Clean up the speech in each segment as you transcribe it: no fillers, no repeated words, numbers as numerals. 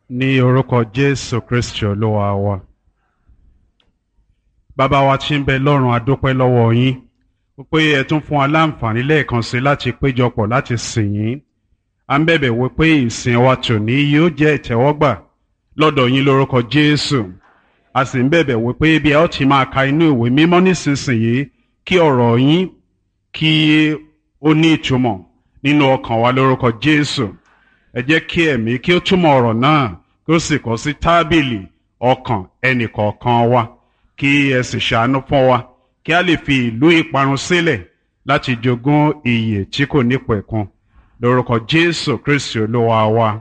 Ní orúkọ Jésù Kristi Olúwa wa. Bàbá wa tí ń bẹ lọ́run, a dúpẹ́ lọ́wọ́ yín wípé ẹ tún fún wa láǹfààní lẹ́ẹ̀kan sí láti péjọpọ̀ láti sìn yín. À ń bẹ̀bẹ̀ wípé ìsìn wa tòní yóò jẹ́ ìtẹ́wọ́gbà lọ́dọ̀ yín lórúkọ Jésù. A sì ń bẹ̀bẹ̀ wípé bí ẹ ó ti máa ka inú ìwé mímọ́ nísinsìnyí kí ọ̀rọ̀ yín kí ó ní ìtumọ̀ nínú ọkàn wa lórúkọ Jésù. Ẹ jẹ́ kí ẹ̀mí kí ó túmọ̀ ọ̀rọ̀ náà kí ó sì kọ sí tábìlì ọkàn ẹnìkọ̀ọ̀kan wa, kí ẹ sì ṣàánú fún wa kí a lè fi ìlú ìparun sílẹ̀ láti jogún ìyè tí kò nípẹ̀kun lórúkọ Jésù Kristi Olúwa wa.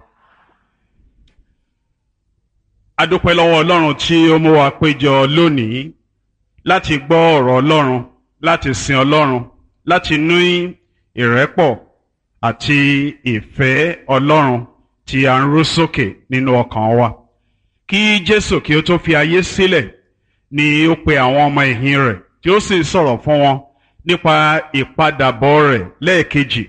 A dúpẹ́ lọ́wọ́ Ọlọ́run tí ó mú wa péjọ lónìí láti gbọ́ ọ̀rọ̀ Ọlọ́run, láti sin Ọlọ́run, láti ní ìrẹ́pọ̀ àti ìfẹ́ Ọlọ́run tí a ń rú sókè nínú ọkàn wa. Kí Jésù kí ó tó fi ayé sílẹ̀ ni ó pe àwọn ọmọ ẹ̀yìn rẹ̀ tí ó sì sọ̀rọ̀ fún wọn nípa ìpadàbọ̀ rẹ̀ lẹ́ẹ̀kejì.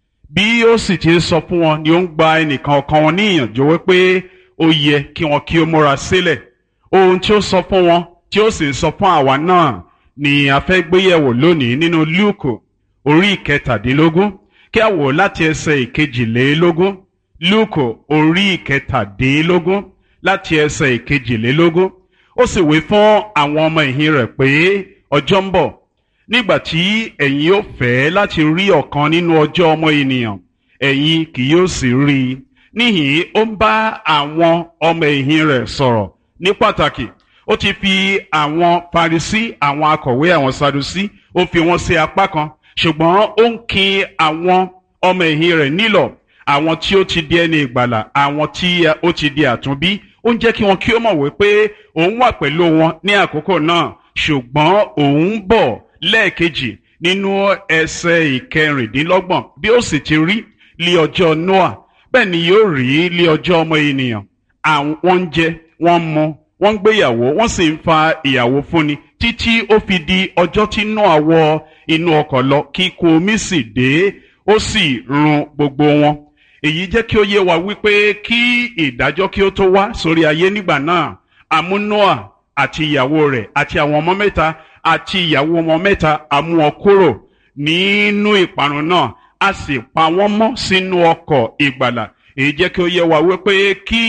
Bí ó sì ti sọ fún wọn ni ó ń gba ẹnìkan ọ̀kan wọn ní ìyànjú wípé ó yẹ kí wọn kí ó múra sílẹ̀. Ohun tí ó sọ fún wọn tí ó sì sọ fún àwa náà ni a fẹ́ gbéyẹ̀wò lónìí nínú Lúùkù orí ìkẹtàdínlógún. Kí a wò láti ẹsẹ̀ ìkejìlélógún. Lúùkù orí ìkẹtàdínlógún láti ẹsẹ̀ ìkejìlélógún. Ó sì wí fún àwọn ọmọ ẹ̀yìn rẹ̀ pé ọjọ́ ń bọ̀ nígbà tí ẹ̀yin ó fẹ́ láti rí ọ̀kan nínú ọjọ́ ọmọ ènìyàn, ẹ̀yin kì yóò sì rí i. Níhìn-ín ó ń bá àwọn ọmọ ẹ̀yìn rẹ̀ sọ̀rọ̀ ní pàtàkì. Ó ti fi àwọn Farisí, àwọn akọ̀wé, àwọn Sadusí, ó fi wọ́n sí apá kan. Ṣùgbọ́n ó ń kin àwọn ọmọ ẹ̀yìn rẹ̀ nílọ̀, àwọn tí ó ti di ẹni ìgbàlà, àwọn tí ó ti di àtúnbí. Ó ń jẹ́ kí wọn kí ó mọ̀ wípé òun wà pẹ̀lú wọn ní àkókò náà, ṣùgbọ́n òun bọ̀ lẹ́ẹ̀kejì nínú ẹsẹ̀ ìkẹrìndínlọ́gbọ̀n. Bí ó sì ti rí lí ọjọ́ Nóà, bẹ́ẹ̀ ni yóò rí lí ọjọ́ ọmọ ènìyàn. Wọ́n ń jẹ, wọ́n ń mu, wọ́n ń gbéyàwó, wọ́n sì ń fa ìyàwó fúnni títí ó fi di ọjọ́ tí Nóà wọ inú ọkọ̀ lọ, kíkún omi sì dé, ó sì run gbogbo wọn. Èyí jẹ́ kí ó yé wa wípé kí ìdájọ́ kí ó tó wá sórí ayé nígbà náà, a mú Nóà àti ìyàwó rẹ̀ àti àwọn ọmọ mẹ́ta àti ìyàwó ọmọ mẹ́ta, a mú wọn kúrò nínú ìparun náà, a sì pa wọ́n mọ́ sínú ọkọ̀ ìgbàlà. Èyí jẹ́ kí ó yé wa wípé kí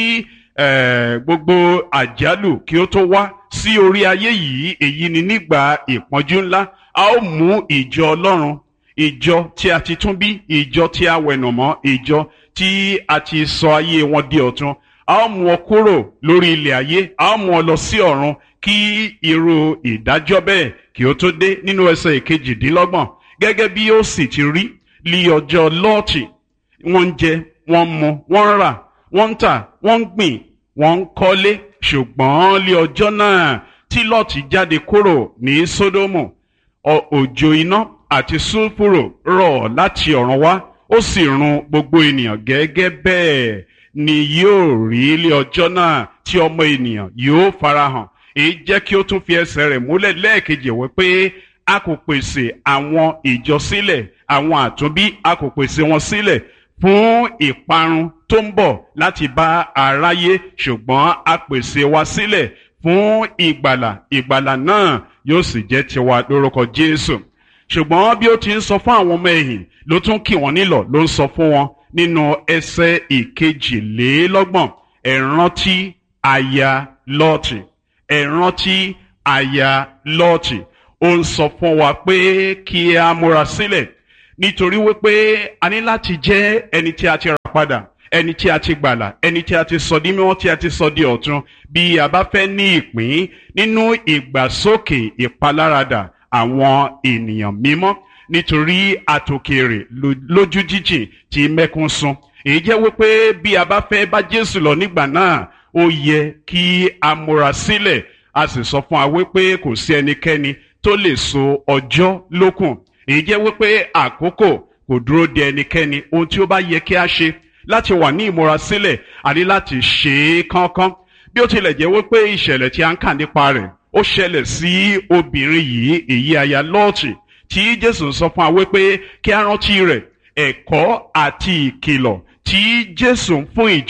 gbogbo àjálù kí ó tó wá sí orí ayé yìí, èyí ni nígbà ìpọ́njú ńlá, a ó mú ìjọ Ọlọ́run, ìjọ tí a ti tún bí, ìjọ tí a wẹ̀nàmọ́, ìjọ tí a ti sọ ayé wọn di ọ̀tun. A ó mú wọn kúrò lórí ilẹ̀ ayé, a ó mú wọn lọ sí ọ̀run kí irú ìdájọ́ bẹ́ẹ̀ kí ó tó dé. Nínú ẹsẹ̀ ìkejìdínlọ́gbọ̀n, gẹ́gẹ́ bí ó sì ti rí lí ọjọ́ Lọ́ọ̀tì, wọ́n ń jẹ, wọ́n ń mu, wọ́n ń rà, wọ́n ń tà, wọ́n ń gbìn, wọ́n ń kọ́lé. Ṣùgbọ́n lí ọjọ́ náà tí Lọ́ọ̀tì jáde kúrò ní Sódómù, òjò iná àti sulfuro rọ̀ láti ọ̀run wá, ó sì run gbogbo ènìyàn. Gẹ́gẹ́ bẹ́ẹ̀ ni yóò rí lí ọjọ́ náà tí ọmọ ènìyàn yóò farahàn. Èyí jẹ́ kí ó tún fi ẹsẹ̀ rẹ̀ múlẹ̀ lẹ́ẹ̀kejì wípé a kò pèsè àwọn ìjọ sílẹ̀, àwọn àtúnbí a kò pèsè wọn sílẹ̀ fún ìparun tó ń bọ̀ láti bá aráyé, ṣùgbọ́n a pèsè wa sílẹ̀ fún ìgbàlà. Ìgbàlà náà yóò sì jẹ́ tiwa lórúkọ Jésù. Ṣùgbọ́n bí ó ti ń sọ fún àwọn ọmọ ẹ̀yìn ló tún kì wọ́n nílọ̀, ló ń sọ fún wọn nínú ẹsẹ̀ ìkejìlélọ́gbọ̀n. Ẹ rántí aya Lọ́ọ̀tì, ẹ rántí aya Lọ́ọ̀tì. Ó ń sọ fún wa pé kí a múra sílẹ̀, nítorí wípé a ní láti jẹ́ ẹni tí a ti rà padà, ẹni tí a ti gbàlà, ẹni tí a ti sọ di mímọ́, tí a ti sọ di ọ̀tun. Bí a bá fẹ́ ní ìpín nínú ìgbàsókè ìpaláradà àwọn ènìyàn mímọ́, nítorí àtòkèrè lójú jíjìn tí mẹ́kún sun. Èyí jẹ́ wípé bí a bá fẹ́ bá Jésù lọ nígbà náà, ó yẹ kí a múra sílẹ̀. A sì sọ fún wa wípé kò sí ẹnikẹ́ni tó lè so ọjọ́ lókùn. Èyí jẹ́ wípé àkókò kò dúró de ẹnikẹ́ni. Ohun tí ó bá yẹ kí a ṣe láti wà ní ìmúra sílẹ̀, a ní láti ṣe é kánkán. Bí ó tilẹ̀ jẹ́ wípé ìṣẹ̀lẹ̀ tí a ń kà nípa rẹ̀ ó ṣẹlẹ̀ sí obìnrin yìí, èyí aya Lọ́ọ̀tì, tí Jésù sọ fún wa wípé kí a rántí rẹ̀, ẹ̀kọ́ àti ìkìlọ̀ tí Jésù ń fún ìjọ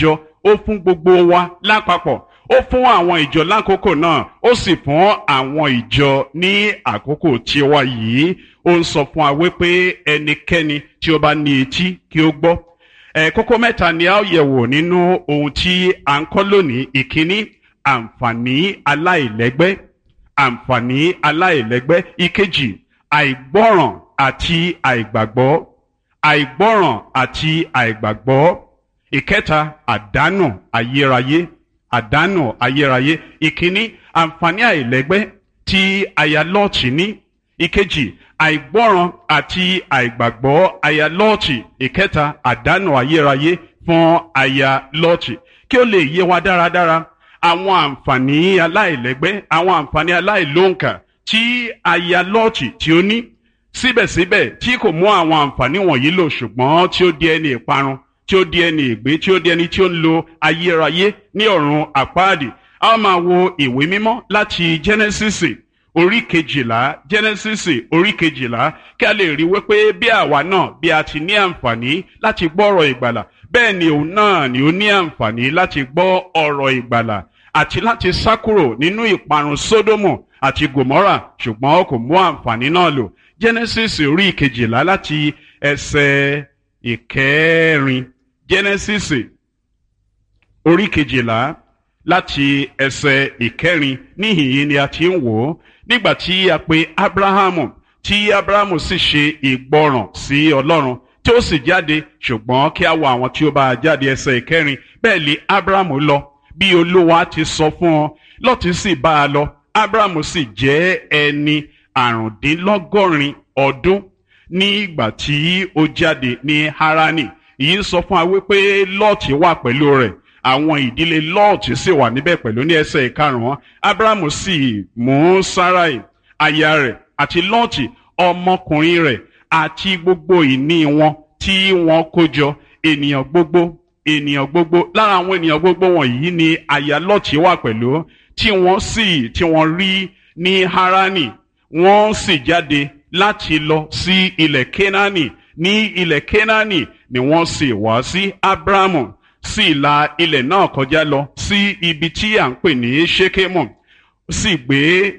ó fún gbogbo wa lápapọ̀, ó fún àwọn ìjọ lákòókò náà, ó sì fún àwọn ìjọ ní àkókò tiwa yìí. Ó ń sọ fún wa wípé ẹnikẹ́ni tí ó bá ní etí kí ó gbọ́. Kókó mẹ́ta ni a ó yẹ̀wò nínú ohun tí à ń kọ́ lónìí. Ìkíní, àǹfààní aláìlẹ́gbẹ́. Àǹfààní aláìlẹ́gbẹ́. Ìkejì, àìgbọ́ràn àti àìgbàgbọ́. Àìgbọ́ràn àti àìgbàgbọ́. Ìkẹta, àdánù ayérayé. Àdánù ayérayé. Ìkíní, àǹfààní àìlẹ́gbẹ́ tí aya Lọ́ọ̀tì ní. Ìkejì, àìgbọ́ràn àti àìgbàgbọ́ aya Lọ́ọ̀tì. Ìkẹta, àdánù ayérayé fún aya Lọ́ọ̀tì. Kí ó lè yé wa dáradára, àwọn àǹfààní aláìlẹ́gbẹ́, àwọn àǹfààní aláìlóǹkà tí aya Lọ́ọ̀tì tí ó ní, síbẹ̀síbẹ̀ tí kò mú àwọn àǹfààní wọ̀nyí lò, ṣùgbọ́n tí ó di ẹni ìparun, tí ó di ẹni ìgbé, tí ó di ẹni tí ó ń lo ayérayé ní ọ̀run àpáàdì. A máa wo ìwé mímọ́ láti Jẹ́nẹ́sísì orí kejìlá, Jẹ́nẹ́sísì orí kejìlá, kí a lè rí wípé bí àwa náà bí a ti ní àǹfààní láti gbọ́ ọ̀rọ̀ ìgbàlà, bẹ́ẹ̀ ni òun náà ni ó ní àǹfààní láti gbọ́ ọ̀rọ̀ ìgbàlà àti láti sá kúrò nínú ìparun Sódómù àti Gòmórà, ṣùgbọ́n kò mú àǹfààní náà lò. Jẹ́nẹ́sísì orí kejìlá láti ẹsẹ̀ ìkẹrin. Jẹ́nẹ́sísì orí kejìlá láti ẹsẹ̀ ìkẹrin. Níhìn-ín ni a ti ń wò ó. Nígbà tí a pe Ábúráhámù, tí Ábúráhámù sì ṣe ìgbọràn sí Ọlọ́run, tí ó sì jáde, ṣùgbọ́n kí a wo àwọn tí ó bá jáde. Ẹsẹ̀ ìkẹrin. Bẹ́ẹ̀ ni Ábúráhámù lọ bí Olúwa ti sọ fún ọ, Lọ́ọ̀tì sì bá a lọ. Ábúráhámù sì jẹ́ ẹni 85 ọdún nígbà tí ó jáde ní Háránì. Èyí ń sọ fún wa wípé Lọ́ọ̀tì wà pẹ̀lú rẹ̀, àwọn ìdílé Lọ́ọ̀tì sì wà níbẹ̀ pẹ̀lú. Ní ẹsẹ̀ ìkarùn-ún, Ábúráhámù sì mú Sáráì aya rẹ̀ àti Lọ́ọ̀tì ọmọkùnrin rẹ̀ àti gbogbo ìní wọn tí wọ́n kó jọ, ènìyàn gbogbo. Lára àwọn ènìyàn gbogbo wọ̀nyí ni aya Lọ́ọ̀tì wà pẹ̀lú, tí wọ́n rí ní Háránì. Wọ́n sì jáde láti lọ sí ilẹ̀ Kénáánì. Ní ilẹ̀ Kénáánì ni wọ́n sì wá sí. Ábúráhámù sì la ilẹ̀ náà kọjá lọ sí ibi tí à ń pè ní Ṣékémù, sì gbé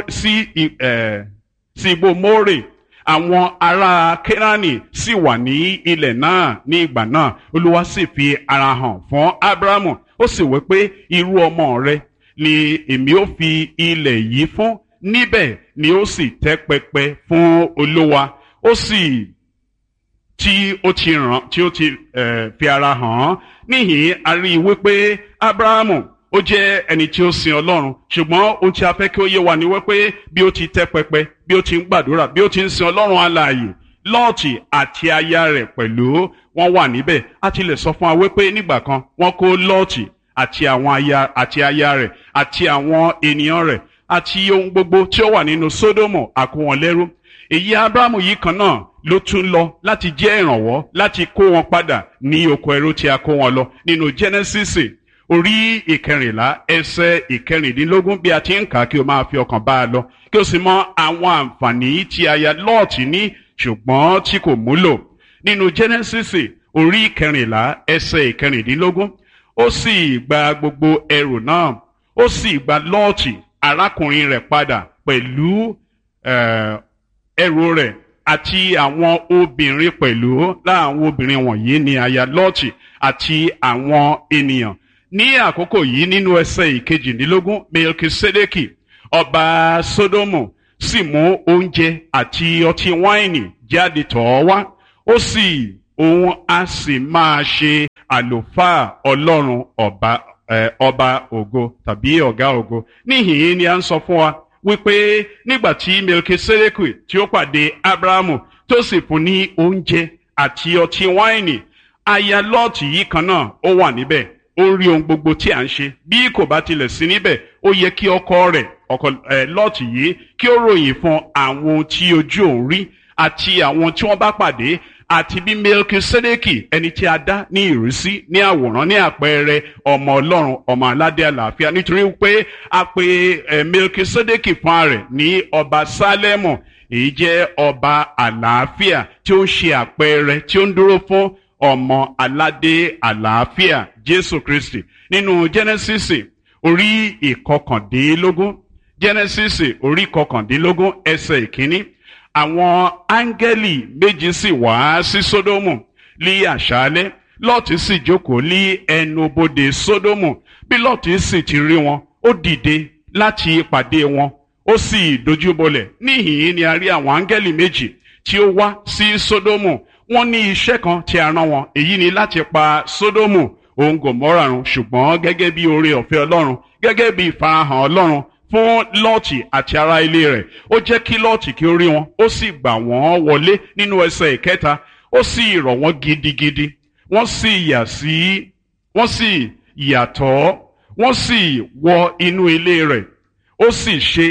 sí igbó Mórè. Àwọn ará Kénáánì sì wà ní ilẹ̀ náà ní ìgbà náà. Olúwa sì fi ara hàn fún Ábúráhámù, ó sì wí pé irú ọmọ rẹ ni èmi ó fi ilẹ̀ yìí fún, níbẹ̀ ni ó sì tẹ́ pẹpẹ fún Olúwa. Ó sì tí ó ti fi ara hàn. Níhìn a rí i wípé Ábúráhámù ó jẹ́ ẹni tí ó sin Ọlọ́run, ṣùgbọ́n ohun tí a fẹ́ kí ó yé wa ni wípé bí ó ti tẹ́ pẹpẹ, bí ó ti ń gbàdúrà, bí ó ti ń sin Ọlọ́run alààyè, Lọ́ọ̀tì àti aya rẹ̀ pẹ̀lú wọ́n wà níbẹ̀. A ti lè sọ fún wa wípé nígbà kan wọ́n kó Lọ́ọ̀tì àti aya rẹ̀ àti àwọn ènìyàn rẹ̀ àti ohun gbogbo tí ó wà nínú Sódómù a kó wọn lẹ́rú. Èyí Ábúráhámù yìí kan náà ló tún lọ láti jẹ́ ìrànwọ́ láti kó wọn padà ní oko ẹrú tí a kó wọn lọ. Nínú Jẹ́nẹ́sísì orí ìkẹrìnlá ẹsẹ̀ ìkẹrìndínlógún, bí a ti ń kà á kí o máa fi ọkàn bá a lọ, kí o sì mọ àwọn àǹfààní tí aya Lọ́ọ̀tì ní ṣùgbọ́n tí kò múlò. Nínú Jẹ́nẹ́sísì orí ìkẹrìnlá ẹsẹ̀ ìkẹrìndínlógún, ó sì gba gbogbo ẹrù náà, ó sì gba Lọ́ọ̀tì arákùnrin rẹ̀ padà pẹ̀lú ẹrù rẹ̀ àti àwọn obìnrin pẹ̀lú. Láàwọn obìnrin wọ̀nyí ni aya Lọ́ọ̀tì àti àwọn ènìyàn. Ní àkókò yìí nínú ẹsẹ̀ ìkejìdínlógún, Melkisedeki ọba Sódómù sì mú oúnjẹ àti ọtí wáìnì jáde tọ̀ ọ́ wá. Òun a sì máa ṣe àlùfáà Ọlọ́run ọba ògo tàbí ọ̀gá ògo. Níhìn-ín ni a ń sọ fún wa wípé nígbà tí Melkisedeki tí ó pàdé Ábúráhámù tó sì fún ní oúnjẹ àti ọtí wáìnì, aya Lọ́ọ̀tì yìí kan náà ó wà níbẹ̀. Ó rí ohun gbogbo tí à ń ṣe. Bí kò bá tilẹ̀ sí níbẹ̀, ó yẹ kí ọkọ Lọ́ọ̀tì yìí kí ó ròyìn fún àwọn tí ojú òun rí àti àwọn tí wọ́n bá pàdé, àti bí Melkisedeki ẹni tí a dá ní ìrísí, ní àwòrán, ní àpẹẹrẹ ọmọ Ọlọ́run, ọmọ aládé àlàáfíà, nítorí pé a pe Melkisedeki fún rẹ̀ ní ọba Sálẹ́mù. Èyí jẹ́ ọba àlàáfíà tí ó ń ṣe àpẹẹrẹ tí ó ń dúró fún ọmọ aládé àlàáfíà Jésù Kristi. Nínú Genesis orí ìkọkàndínlógún, Genesis orí ìkọkàndínlógún ẹsẹ̀ ìkíní, àwọn áńgẹ́lì méjì sì wá sí Sódómù ní àṣálẹ́. Lọ́ọ̀tì sì jókòó ní ẹnubodè Sódómù. Bí Lọ́ọ̀tì sì ti rí wọn, ó dìde láti pàdé wọn, ó sì dojúbolẹ̀. Níhìn-ín ni a rí àwọn áńgẹ́lì méjì tí ó wá sí Sódómù. Wọ́n ní iṣẹ́ kan tí a rán wọn, èyí ni láti pa Sódómù òun Gòmórà run, ṣùgbọ́n gẹ́gẹ́ bí oore ọ̀fẹ́ Ọlọ́run, gẹ́gẹ́ bí ìfarahàn Ọlọ́run fún Lọ́ọ̀tì àti ará ilé rẹ̀, ó jẹ́ kí Lọ́ọ̀tì kí ó rí wọn, ó sì gbà wọ́n wọlé. Nínú ẹsẹ̀ ìkẹta, ó sì rọ̀ wọ́n gidigidi, wọ́n sì yàtọ̀, wọ́n sì wọ inú ilé rẹ̀, ó sì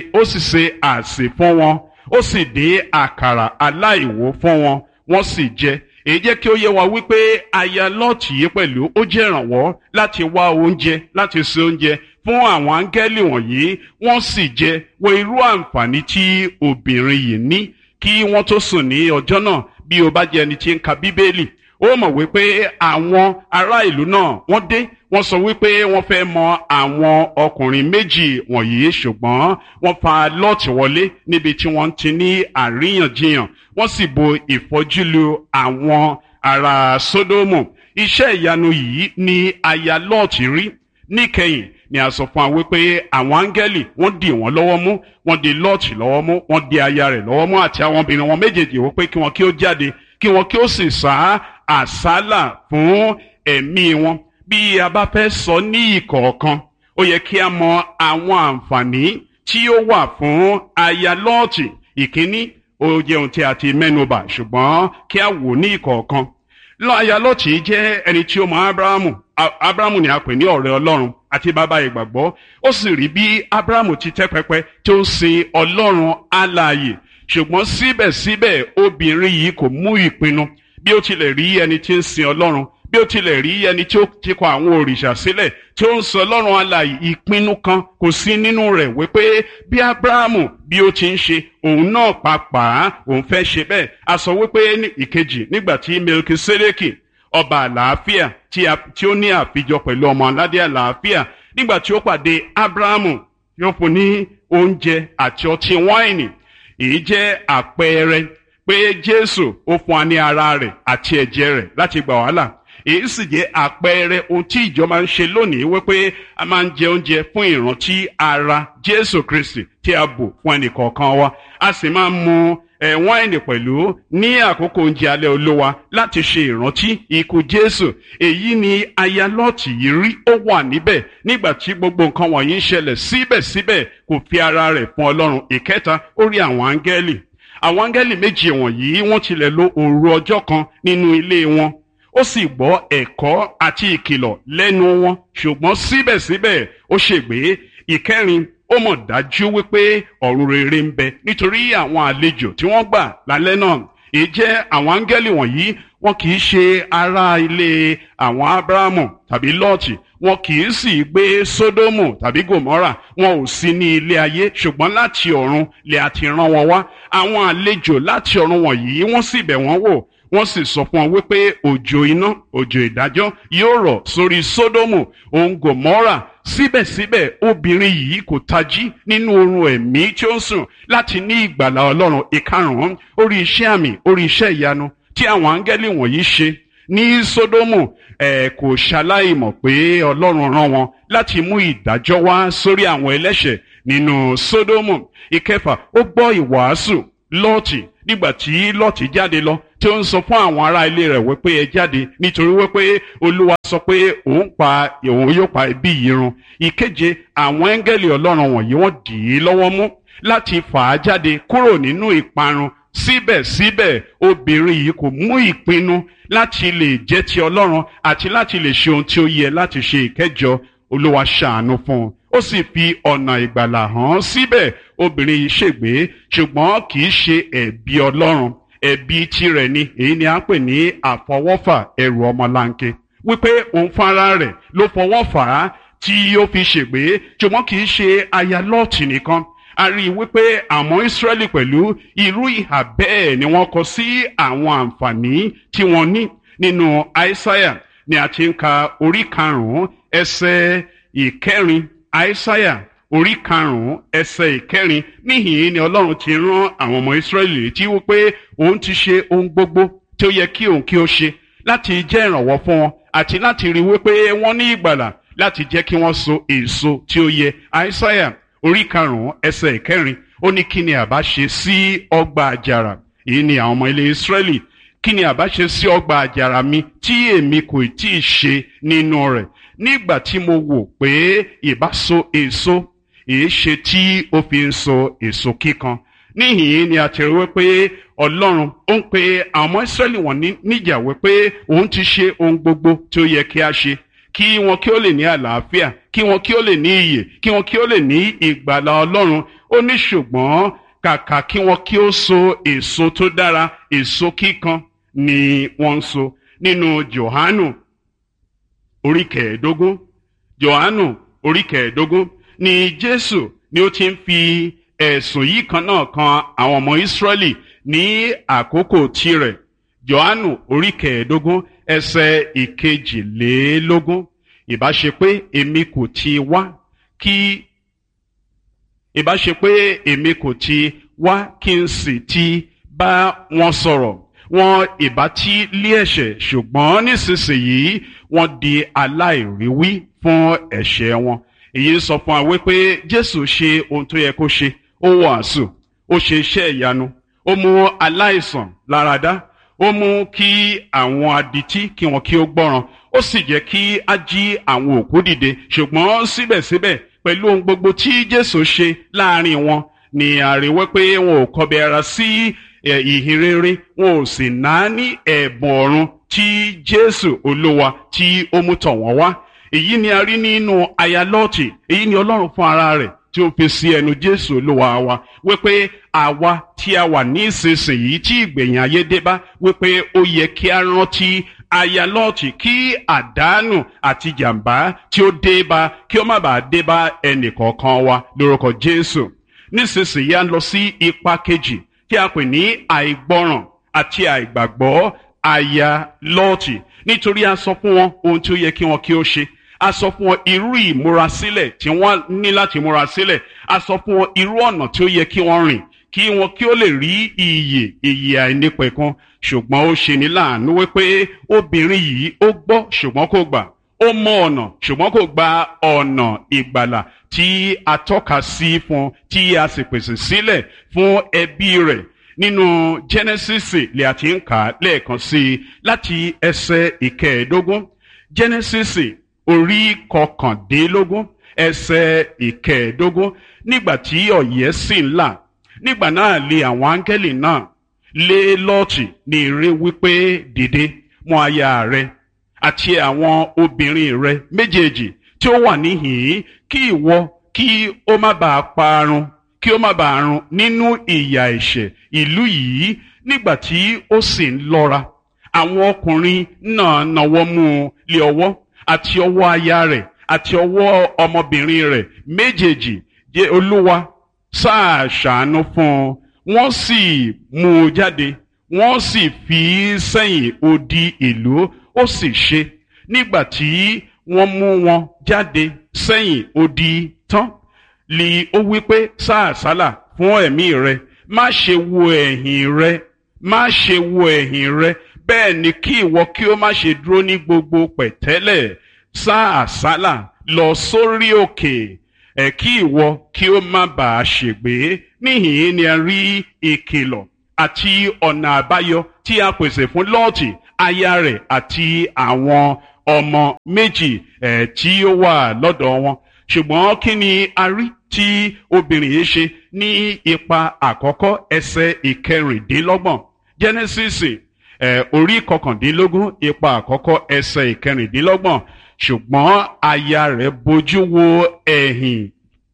ṣe àsè fún wọn, ó sì dín àkàrà aláìwú fún wọn, wọ́n sì jẹ. Èyí jẹ́ kí ó yé wa wípé aya Lọ́ọ̀tì yìí pẹ̀lú ó jẹ́ ìrànwọ́ láti wá oúnjẹ, láti ṣe oúnjẹ fún àwọn áńgẹ́lì wọ̀nyí. Wọ́n sì jẹ. Wo irú àǹfààní tí obìnrin yìí ní kí wọ́n tó sùn ní ọjọ́ náà. Bí o bá jẹ́ ẹni tí ń ka Bíbélì, ó mọ̀ wípé àwọn ará ìlú náà wọ́n dé, wọ́n sọ wípé wọ́n fẹ́ mọ àwọn ọkùnrin méjì wọ̀nyí, ṣùgbọ́n wọ́n fa Lọ́ọ̀tì wọlé níbi tí wọ́n ti ní àríyànjiyàn. Wọ́n sì bo ìfọ́jú lu àwọn ará Sódómù. Iṣẹ́ ìyanu yìí ni aya Lọ́ọ̀tì rí. Níkẹyìn ni a sọ fún wa wípé àwọn áńgẹ́lì wọ́n dì wọ́n lọ́wọ́ mú, wọ́n dì Lọ́ọ̀tì lọ́wọ́ mú, wọ́n dì aya rẹ̀ lọ́wọ́ mú àti àwọn obìnrin wọn méjèèjì wípé kí wọn kí ó jáde, kí wọn kí ó sì sá àsálà fún ẹ̀mí wọn. Bí a bá fẹ́ sọ ní ìkọ̀ọ̀kan, ó yẹ kí a mọ àwọn àǹfààní tí ó wà fún aya Lọ́ọ̀tì. Ìkíní, ó jẹ́ ohun tí a ti mẹ́nubà, ṣùgbọ́n kí a wò ní ìkọ̀ọ̀kan. Aya Lọ́ọ̀tì jẹ́ ẹni tí ó mọ Ábúráhámù. Ábúráhámù ni a pè ní ọ̀rẹ́ Ọlọ́run àti bàbá ìgbàgbọ́. Ó sì rí bí Ábúráhámù ti tẹ́ pẹpẹ tí ó ń sin Ọlọ́run alààyè. Ṣùgbọ́n síbẹ̀síbẹ̀ obìnrin yìí kò mú ìpinnu. Bí ó tilẹ̀ rí ẹni tí ń sin Ọlọ́run, bí ó tilẹ̀ rí ẹni tí ó ti kọ àwọn òrìṣà sílẹ̀ tí ó ń sọ Ọlọ́run alààyè, ìpinnu kan kò sí nínú rẹ̀ wípé bí Ábúráhámù bí ó ti ń ṣe, òun náà pàápàá òun fẹ́ ṣe bẹ́ẹ̀. A sọ wípé ní ìkejì, nígbà tí Melikisedeki ọba àlàáfíà tí ó ní àfijọ pẹ̀lú ọmọ aládé àlàáfíà, nígbà tí ó pàdé Ábúráhámù, yóò fún ní oúnjẹ àti ọtí wáìnì. Èyí jẹ́ àpẹẹrẹ pé Jésù ó fún wa ní ara rẹ̀ àti ẹ̀jẹ̀ rẹ̀ láti gbà wá là. Èyí sì jẹ́ àpẹẹrẹ ohun tí ìjọ máa ń ṣe lónìí, wípé a máa ń jẹ oúnjẹ fún ìrántí ara Jésù Kristi tí a bò fún ẹnìkọ̀ọ̀kan wa. A sì máa ń mu wáìnì pẹ̀lú ní àkókò oúnjẹ alẹ́ Olúwa láti ṣe ìrántí ikú Jésù. Èyí ni aya Lọ́ọ̀tì yìí rí, ó wà níbẹ̀ nígbà tí gbogbo nǹkan wọ̀nyí ń ṣẹlẹ̀. Síbẹ̀síbẹ̀ kò fi ara rẹ̀ fún Ọlọ́run. Ìkẹta, ó rí àwọn áńgẹ́lì. Àwọn áńgẹ́lì méjì wọ̀nyí wọ́n tilẹ̀ lo òru ọjọ́ kan nínú ilé wọn. Ó sì gbọ́ ẹ̀kọ́ àti ìkìlọ̀ lẹ́nu wọn, ṣùgbọ́n síbẹ̀síbẹ̀ ó ṣègbé. Ìkẹrin, ó mọ̀ dájú wípé ọ̀run rere ń bẹ nítorí àwọn àlejò tí wọ́n gbà lálẹ́ náà. Èyí jẹ́ àwọn áńgẹ́lì wọ̀nyí, wọn kì í ṣe ará ilé àwọn Ábúráhámù tàbí Lọ́ọ̀tì, wọn kì í sì gbé Sódómù tàbí Gòmórà, wọn ò sí ní ilé ayé, ṣùgbọ́n láti ọ̀run lè àti rán wọn wá. Àwọn àlejò láti ọ̀run wọ̀nyí wọ́n sì bẹ̀ wọ́n wò, wọ́n sì sọ fún wọn wípé òjò iná, òjò ìdájọ́ yóò rọ̀ sórí Sódómù òun Gòmórà. Síbẹ̀síbẹ̀ obìnrin yìí kò tají nínú oorun ẹ̀mí tí ó ń sùn láti ní ìgbàlà Ọlọ́run. Ìkarùn-ún, orí iṣẹ́ àmì, orí iṣẹ́ ìyanu tí àwọn áńgẹ́lì wọ̀nyí ṣe ní Sódómù. Kò ṣaláìmọ̀ pé Ọlọ́run rán wọn láti mú ìdájọ́ wá sórí àwọn ẹlẹ́ṣẹ̀ nínú Sódómù. Ìkẹfà, ó gbọ́ ìwàásù Lọ́ọ̀tì nígbà tí Lọ́ọ̀tì jáde lọ, tí ó ń sọ fún àwọn ará ilé rẹ̀ wípé ẹ jáde nítorí wípé Olúwa sọ pé òun yóò pa ẹbí yìí run. Ìkeje, àwọn áńgẹ́lì Ọlọ́run wọ̀nyí wọ́n dì í lọ́wọ́ mú láti fà á jáde kúrò nínú ìparun. Síbẹ̀síbẹ̀ obìnrin yìí kò mú ìpinnu láti lè jẹ́ ti Ọlọ́run àti láti lè ṣe ohun tí ó yẹ láti ṣe. Ìkẹjọ, Olúwa ṣàánú fún un, ó sì fi ọ̀nà ìgbàlà hàn. Síbẹ̀ obìnrin yìí ṣègbé, ṣùgbọ́n kì í ṣe ẹ̀bi Ọlọ́run, ẹ̀bi tirẹ̀ ni. Èyí ni a ń pè ní àfọwọ́fà ẹrù ọmọlanke, wípé òun fúnra rẹ̀ ló fọwọ́ fà á tí ó fi ṣègbé. Ṣùgbọ́n kì í ṣe aya Lọ́ọ̀tì nìkan. A rí i wípé àwọn Ísírẹ́lì pẹ̀lú irú ìhà bẹ́ẹ̀ ni wọ́n kọ sí àwọn àǹfààní tí wọ́n ní. nínú Aísáyà ni a ti ń ka orí karùn-ún ẹsẹ̀ ìkẹrin. Aísáyà orí karùn-ún ẹsẹ̀ ìkẹrin. Níhìn-ín ni Ọlọ́run ti rán àwọn ọmọ Ísírẹ́lì létí wípé òun ti ṣe ohun gbogbo tí ó yẹ kí òun kí ó ṣe láti jẹ́ ìrànwọ́ fún wọn àti láti rí wípé wọ́n ní ìgbàlà, láti jẹ́ kí wọ́n so èso tí ó yẹ. Aísáyà orí karùn-ún ẹsẹ̀ ìkẹrin ó ní kí ni àbá ṣe sí ọgbà àjàrà. Èyí ni àwọn ọmọ ilé Ísírẹ́lì. Kí ni àbá ṣe sí ọgbà àjàrà mi tí èmi kò tí ì ṣe nínú rẹ̀? Nígbà tí mo wò pé ìbá so èso, èé ṣe tí ó fi ń so èso kíkan. Níhìn-ín ni a ti rí wípé Ọlọ́run ó ń pe àwọn ọmọ Ísírẹ́lì wọ̀nyí níjà wípé òun ti ṣe ohun gbogbo tí ó yẹ kí a ṣe, kí wọn kí ó lè ní àlàáfíà, kí wọn kí ó lè ní ìyè, kí wọn kí ó lè ní ìgbàlà Ọlọ́run. Ó ní ṣùgbọ́n kàkà kí wọn kí ó so èso tó dára, èso kíkan ni wọ́n ń so. Nínú Jòhánù orí kẹẹ̀ẹ́dógún, Jòhánù orí kẹẹ̀ẹ́dógún ni Jésù ni ó ti ń fi ẹ̀sùn yìí kan náà kan àwọn ọmọ Ísírẹ́lì ní àkókò tirẹ̀. Jòhánù orí kẹẹ̀ẹ́dógún ẹsẹ̀ ìkejìlélógún. Ìbá ṣe pé èmi kò ti wá kí n sì ti bá wọn sọ̀rọ̀, wọn ìbá ti lé ẹ̀ṣẹ̀, ṣùgbọ́n nísinsìnyí wọ́n di aláìríwí fún ẹ̀ṣẹ̀ wọn. Èyí sọ fún wa wípé Jésù ṣe ohun tó yẹ kó ṣe. Ó wàásù, ó ṣe iṣẹ́ ìyanu, ó mú aláìsàn láradá, ó mú kí àwọn adití kí wọn kí ó gbọ́ràn, ó sì jẹ́ kí á jí àwọn òkú dìde. Ṣùgbọ́n síbẹ̀síbẹ̀ pẹ̀lú ohun gbogbo tí Jésù ṣe láàrin wọn ni a rí wípé wọn ò kọbi ara sí ìhìn rere, wọn ò sì náání ẹ̀bùn ọ̀run tí Jésù Olúwa tí ó mú tọ̀ wọ́n wá. Èyí ni a rí nínú aya Lọ́ọ̀tì. Èyí ni Ọlọ́run fún ara rẹ̀ tí ó fi sí ẹnu Jésù Olúwa wa wípé àwa tí a wà ní ìsinsìnyí tí ìgbẹ̀yìn ayé dé bá, wípé ó yẹ kí a rántí aya Lọ́ọ̀tì, kí àdánù àti jàǹbá tí ó dé bá kí ó má bàa dé bá ẹnìkọ̀ọ̀kan wa lórúkọ Jésù. Nísinsìnyí a ń lọ sí ipa kejì tí a pè ní àìgbọràn àti àìgbàgbọ́ aya Lọ́ọ̀tì. Nítorí a sọ fún wọn ohun tí ó yẹ kí wọn kí ó ṣe, a sọ fún wọn irú ìmúrasílẹ̀ tí wọ́n ní láti múra sílẹ̀, a sọ fún wọn irú ọ̀nà tí ó yẹ kí wọ́n rìn kí wọn kí ó lè rí ìyè àìnípẹ̀kun. Ṣùgbọ́n ó ṣe ní láàánú wípé obìnrin yìí ó gbọ́ ṣùgbọ́n kò gbà, ó mọ ọ̀nà ṣùgbọ́n kò gba ọ̀nà ìgbàlà tí a tọ́ka sí fún, tí a sì pèsè sílẹ̀ fún ẹbí rẹ̀. Nínú Genesis lè àti ń kà á lẹ́ẹ̀kan sí i láti ẹsẹ̀ ìkẹẹ̀ẹ́dógún. Genesis orí kọkàndínlógún ẹsẹ̀ ìkẹẹ̀ẹ́dógún. Nígbà tí ọ̀yẹ́ sì ń là, nígbà náà lé àwọn áńgẹ́lì náà lé Lọ́ọ̀tì ní ire wípé dìde, mú aya rẹ àti àwọn obìnrin rẹ méjèèjì tí ó wà níhìn-ín, kí ìwọ kí ó má bàa parun, kí ó má bàa run nínú ìyà ẹ̀ṣẹ̀ ìlú yìí. Nígbà tí ó sì ń lọ́ra, àwọn ọkùnrin náà nawọ́ mú un lé ọwọ́ àti ọwọ́ aya rẹ̀ àti ọwọ́ ọmọbìnrin rẹ̀ méjèèjì. Jẹ́ Olúwa sáà ṣàánú fún un. Wọ́n sì mú un jáde, wọ́n sì fi í sẹ́yìn odi ìlú. Ó sì ṣe nígbà tí wọ́n mú wọn jáde sẹ́yìn odi tán, lì ó wí pé sáà sálà fún ẹ̀mí rẹ, má ṣe wo ẹ̀yìn rẹ, má ṣe wo ẹ̀yìn rẹ, bẹ́ẹ̀ ni kí ìwọ kí ó má ṣe dúró ní gbogbo pẹ̀tẹ́lẹ̀. Sáà sálà lọ sórí òkè, kí ìwọ kí ó má bàa ṣègbé. Níhìn-ín ni a rí ìkìlọ̀ àti ọ̀nà àbáyọ tí a pèsè fún Lọ́ọ̀tì, aya rẹ̀ àti àwọn ọmọ méjì tí ó wà lọ́dọ̀ wọn. Ṣùgbọ́n kí ni a rí tí obìnrin yìí ṣe ní ipa àkọ́kọ́ ẹsẹ̀ ìkẹrìndínlọ́gbọ̀n? Genesis orí kọkàndínlógún ipa àkọ́kọ́ ẹsẹ̀ ìkẹrìndínlọ́gbọ̀n. Ṣùgbọ́n aya rẹ̀ bojú wo ẹ̀yìn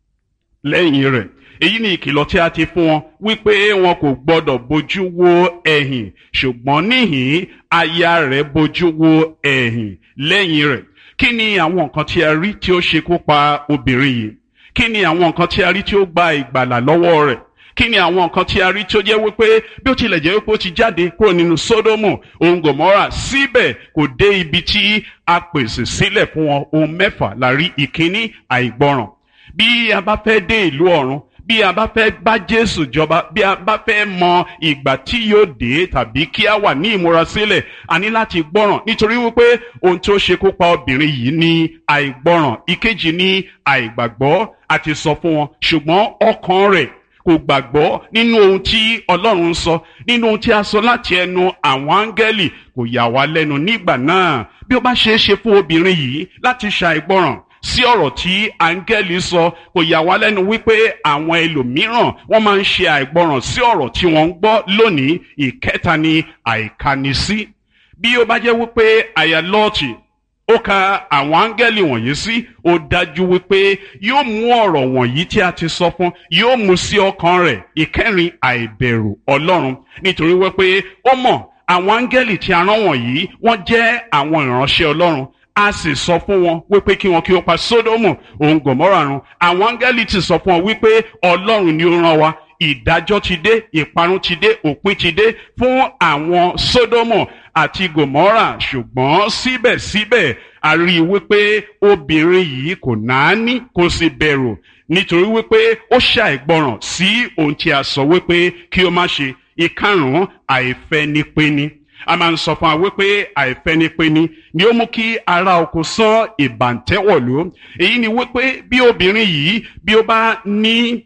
lẹ́yìn rẹ̀. Èyí ni ìkìlọ̀ tí a ti fún wọn wípé wọn kò gbọdọ̀ bojú wo ẹ̀yìn. Ṣùgbọ́n níhìn aya rẹ̀ bojú wo ẹ̀yìn lẹ́yìn rẹ̀. Kí ni àwọn nǹkan tí a rí tí ó ṣekú pa obìnrin yìí? Kí ni àwọn nǹkan tí a rí tí ó gba ìgbàlà lọ́wọ́ rẹ̀? kí ni àwọn nǹkan tí a rí tí ó jẹ́ wípé bí ó tilẹ̀ jẹ́ wípé ó ti jáde kúrò nínú Sódómù òun Gòmórà síbẹ̀ kò dé ibi tí a pèsè sílẹ̀ fún wọn. Ohun mẹ́fà la rí. Ìkíní, àìgbọràn. Bí a bá fẹ́ dé ìlú ọ̀run, bí a bá fẹ́ bá Jésù jọba, bí a bá fẹ́ mọ ìgbà tí yóò dé tàbí kí a wà ní ìmúrasílẹ̀, a ní láti gbọ́ràn, nítorí wípé ohun tí ó ṣekú pa obìnrin yìí ni àìgbọ́ràn. Ìkejì ni àìgbàgbọ́. A ti sọ fún wọn, ṣùgbọ́n ọkàn rẹ̀ kò gbàgbọ́ nínú ohun tí Ọlọ́run ń sọ, nínú ohun tí a sọ láti ẹnu àwọn áńgẹ́lì. Kò yà wá lẹ́nu nígbà náà. Bí ó bá ṣeé ṣe fún obìnrin yìí láti ṣàìgbọràn sí ọ̀rọ̀ tí áńgẹ́lì sọ, kò yà wá lẹ́nu wípé àwọn ẹlòmíràn wọ́n máa ń ṣe àìgbọràn sí ọ̀rọ̀ tí wọ́n ń gbọ́ lónìí. Ìkẹta ni àìkánisí. Bí ó bá jẹ́ wípé aya Lọ́ọ̀tì ó ka àwọn áńgẹ́lì wọ̀nyí sí, ó dájú wípé yóò mú ọ̀rọ̀ wọ̀nyí tí a ti sọ fún, yóò mú sí ọkàn rẹ̀. Ìkẹrin, àìbẹ̀rù Ọlọ́run. Nítorí wípé ó mọ̀ àwọn áńgẹ́lì tí a rán wọ̀nyí wọ́n jẹ́ àwọn ìránṣẹ́ Ọlọ́run. A sì sọ fún wọn wípé kí wọn kí ó pa Sódómù òun Gòmórà run. Àwọn áńgẹ́lì ti sọ fún wọn wípé Ọlọ́run ni ó rán wa. Ìdájọ́ ti dé, ìparun ti dé, òpin ti dé fún àwọn Sódómù àti Gòmórà. Ṣùgbọ́n síbẹ̀síbẹ̀ a rí i wípé obìnrin yìí kò náání, kò sì bẹ̀rù, nítorí wípé ó ṣàìgbọràn sí ohun tí a sọ wípé kí ó má ṣe. Ìkarùn-ún, àìfẹnipẹni. A máa ń sọ fún wa wípé àìfẹnipẹni ni ó mú kí ará oko sán ìbàǹtẹ́wọ̀lú. Èyí ni wípé bí obìnrin yìí bí ó bá ní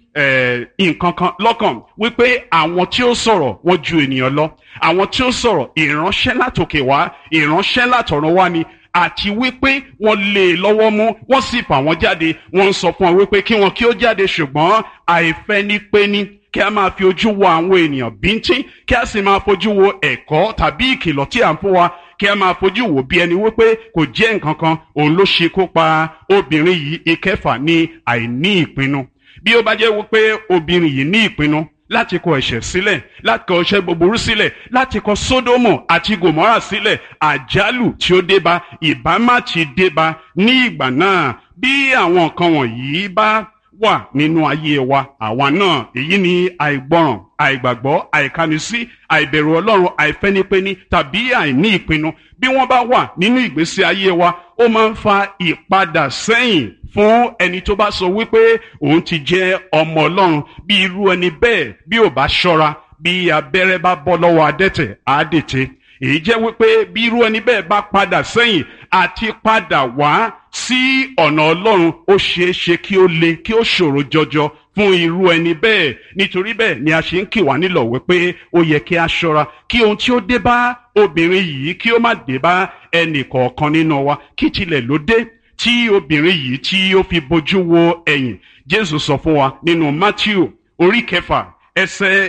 nǹkan kan lọ́kàn wípé àwọn tí ó sọ̀rọ̀ wọ́n ju ènìyàn lọ, àwọn tí ó sọ̀rọ̀ ìránṣẹ́ látòkè wá, ìránṣẹ́ látọ̀run wá ni, àti wípé wọ́n lé e lọ́wọ́ mú, wọ́n sì fà wọ́n jáde. Wọ́n ń sọ fún wọn wípé kí wọn kí ó jáde, ṣùgbọ́n àìfẹnipẹni, kí a máa fi ojú wo àwọn ènìyàn bíntín, kí a sì máa fojú wo ẹ̀kọ́ tàbí ìkìlọ̀ tí à ń fún wa, kí a máa fojú wo bí ẹni wípé kò jẹ́ nǹkan kan, òun ló ṣekú pa obìnrin yìí. Ìkẹfà ni àìní ìpinnu. Bí ó bá jẹ́ wípé obìnrin yìí ní ìpinnu láti kọ ẹ̀ṣẹ̀ sílẹ̀, láti kọ ẹ̀ṣẹ̀ búburú sílẹ̀, láti kọ Sódómù àti Gòmórà sílẹ̀, àjálù tí ó débá ìbá má ti débá ní ìgbà náà. Bí àwọn nǹkan wọ̀nyí bá wà nínú ayé wa, àwa náà, èyí ni àìgbọràn, àìgbàgbọ́, àìkánisí, àìbẹ̀rù Ọlọ́run, àìfẹnipẹni tàbí àìní ìpinnu, bí wọ́n bá wà nínú ìgbésí ayé wa, ó máa ń fa ìpadà sẹ́yìn fún ẹni tó bá sọ wípé òun ti jẹ́ ọmọ Ọlọ́run. Bí irú ẹni bẹ́ẹ̀ bí ò bá ṣọ́ra, bí abẹ́rẹ́ bá bọ́ lọ́wọ́ adẹ́tẹ̀ á dètè. Èyí jẹ́ wípé bí irú ẹni bẹ́ẹ̀ bá padà sẹ́yìn àti padà wá sí ọ̀nà Ọlọ́run, ó ṣeé ṣe kí ó le, kí ó ṣòro jọjọ fún irú ẹni bẹ́ẹ̀. Nítorí bẹ́ẹ̀ ni a ṣe ń kì wá nílọ̀ wípé ó yẹ kí a ṣọ́ra kí ohun tí ó dé bá obìnrin yìí kí ó má dé bá ẹnì kọ̀ọ̀kan nínú wa. Kí tilẹ̀ ló dé tí obìnrin yìí tí ó fi bojú wo ẹ̀yìn? Jésù sọ fún wa nínú Mátíù orí 6 ẹsẹ̀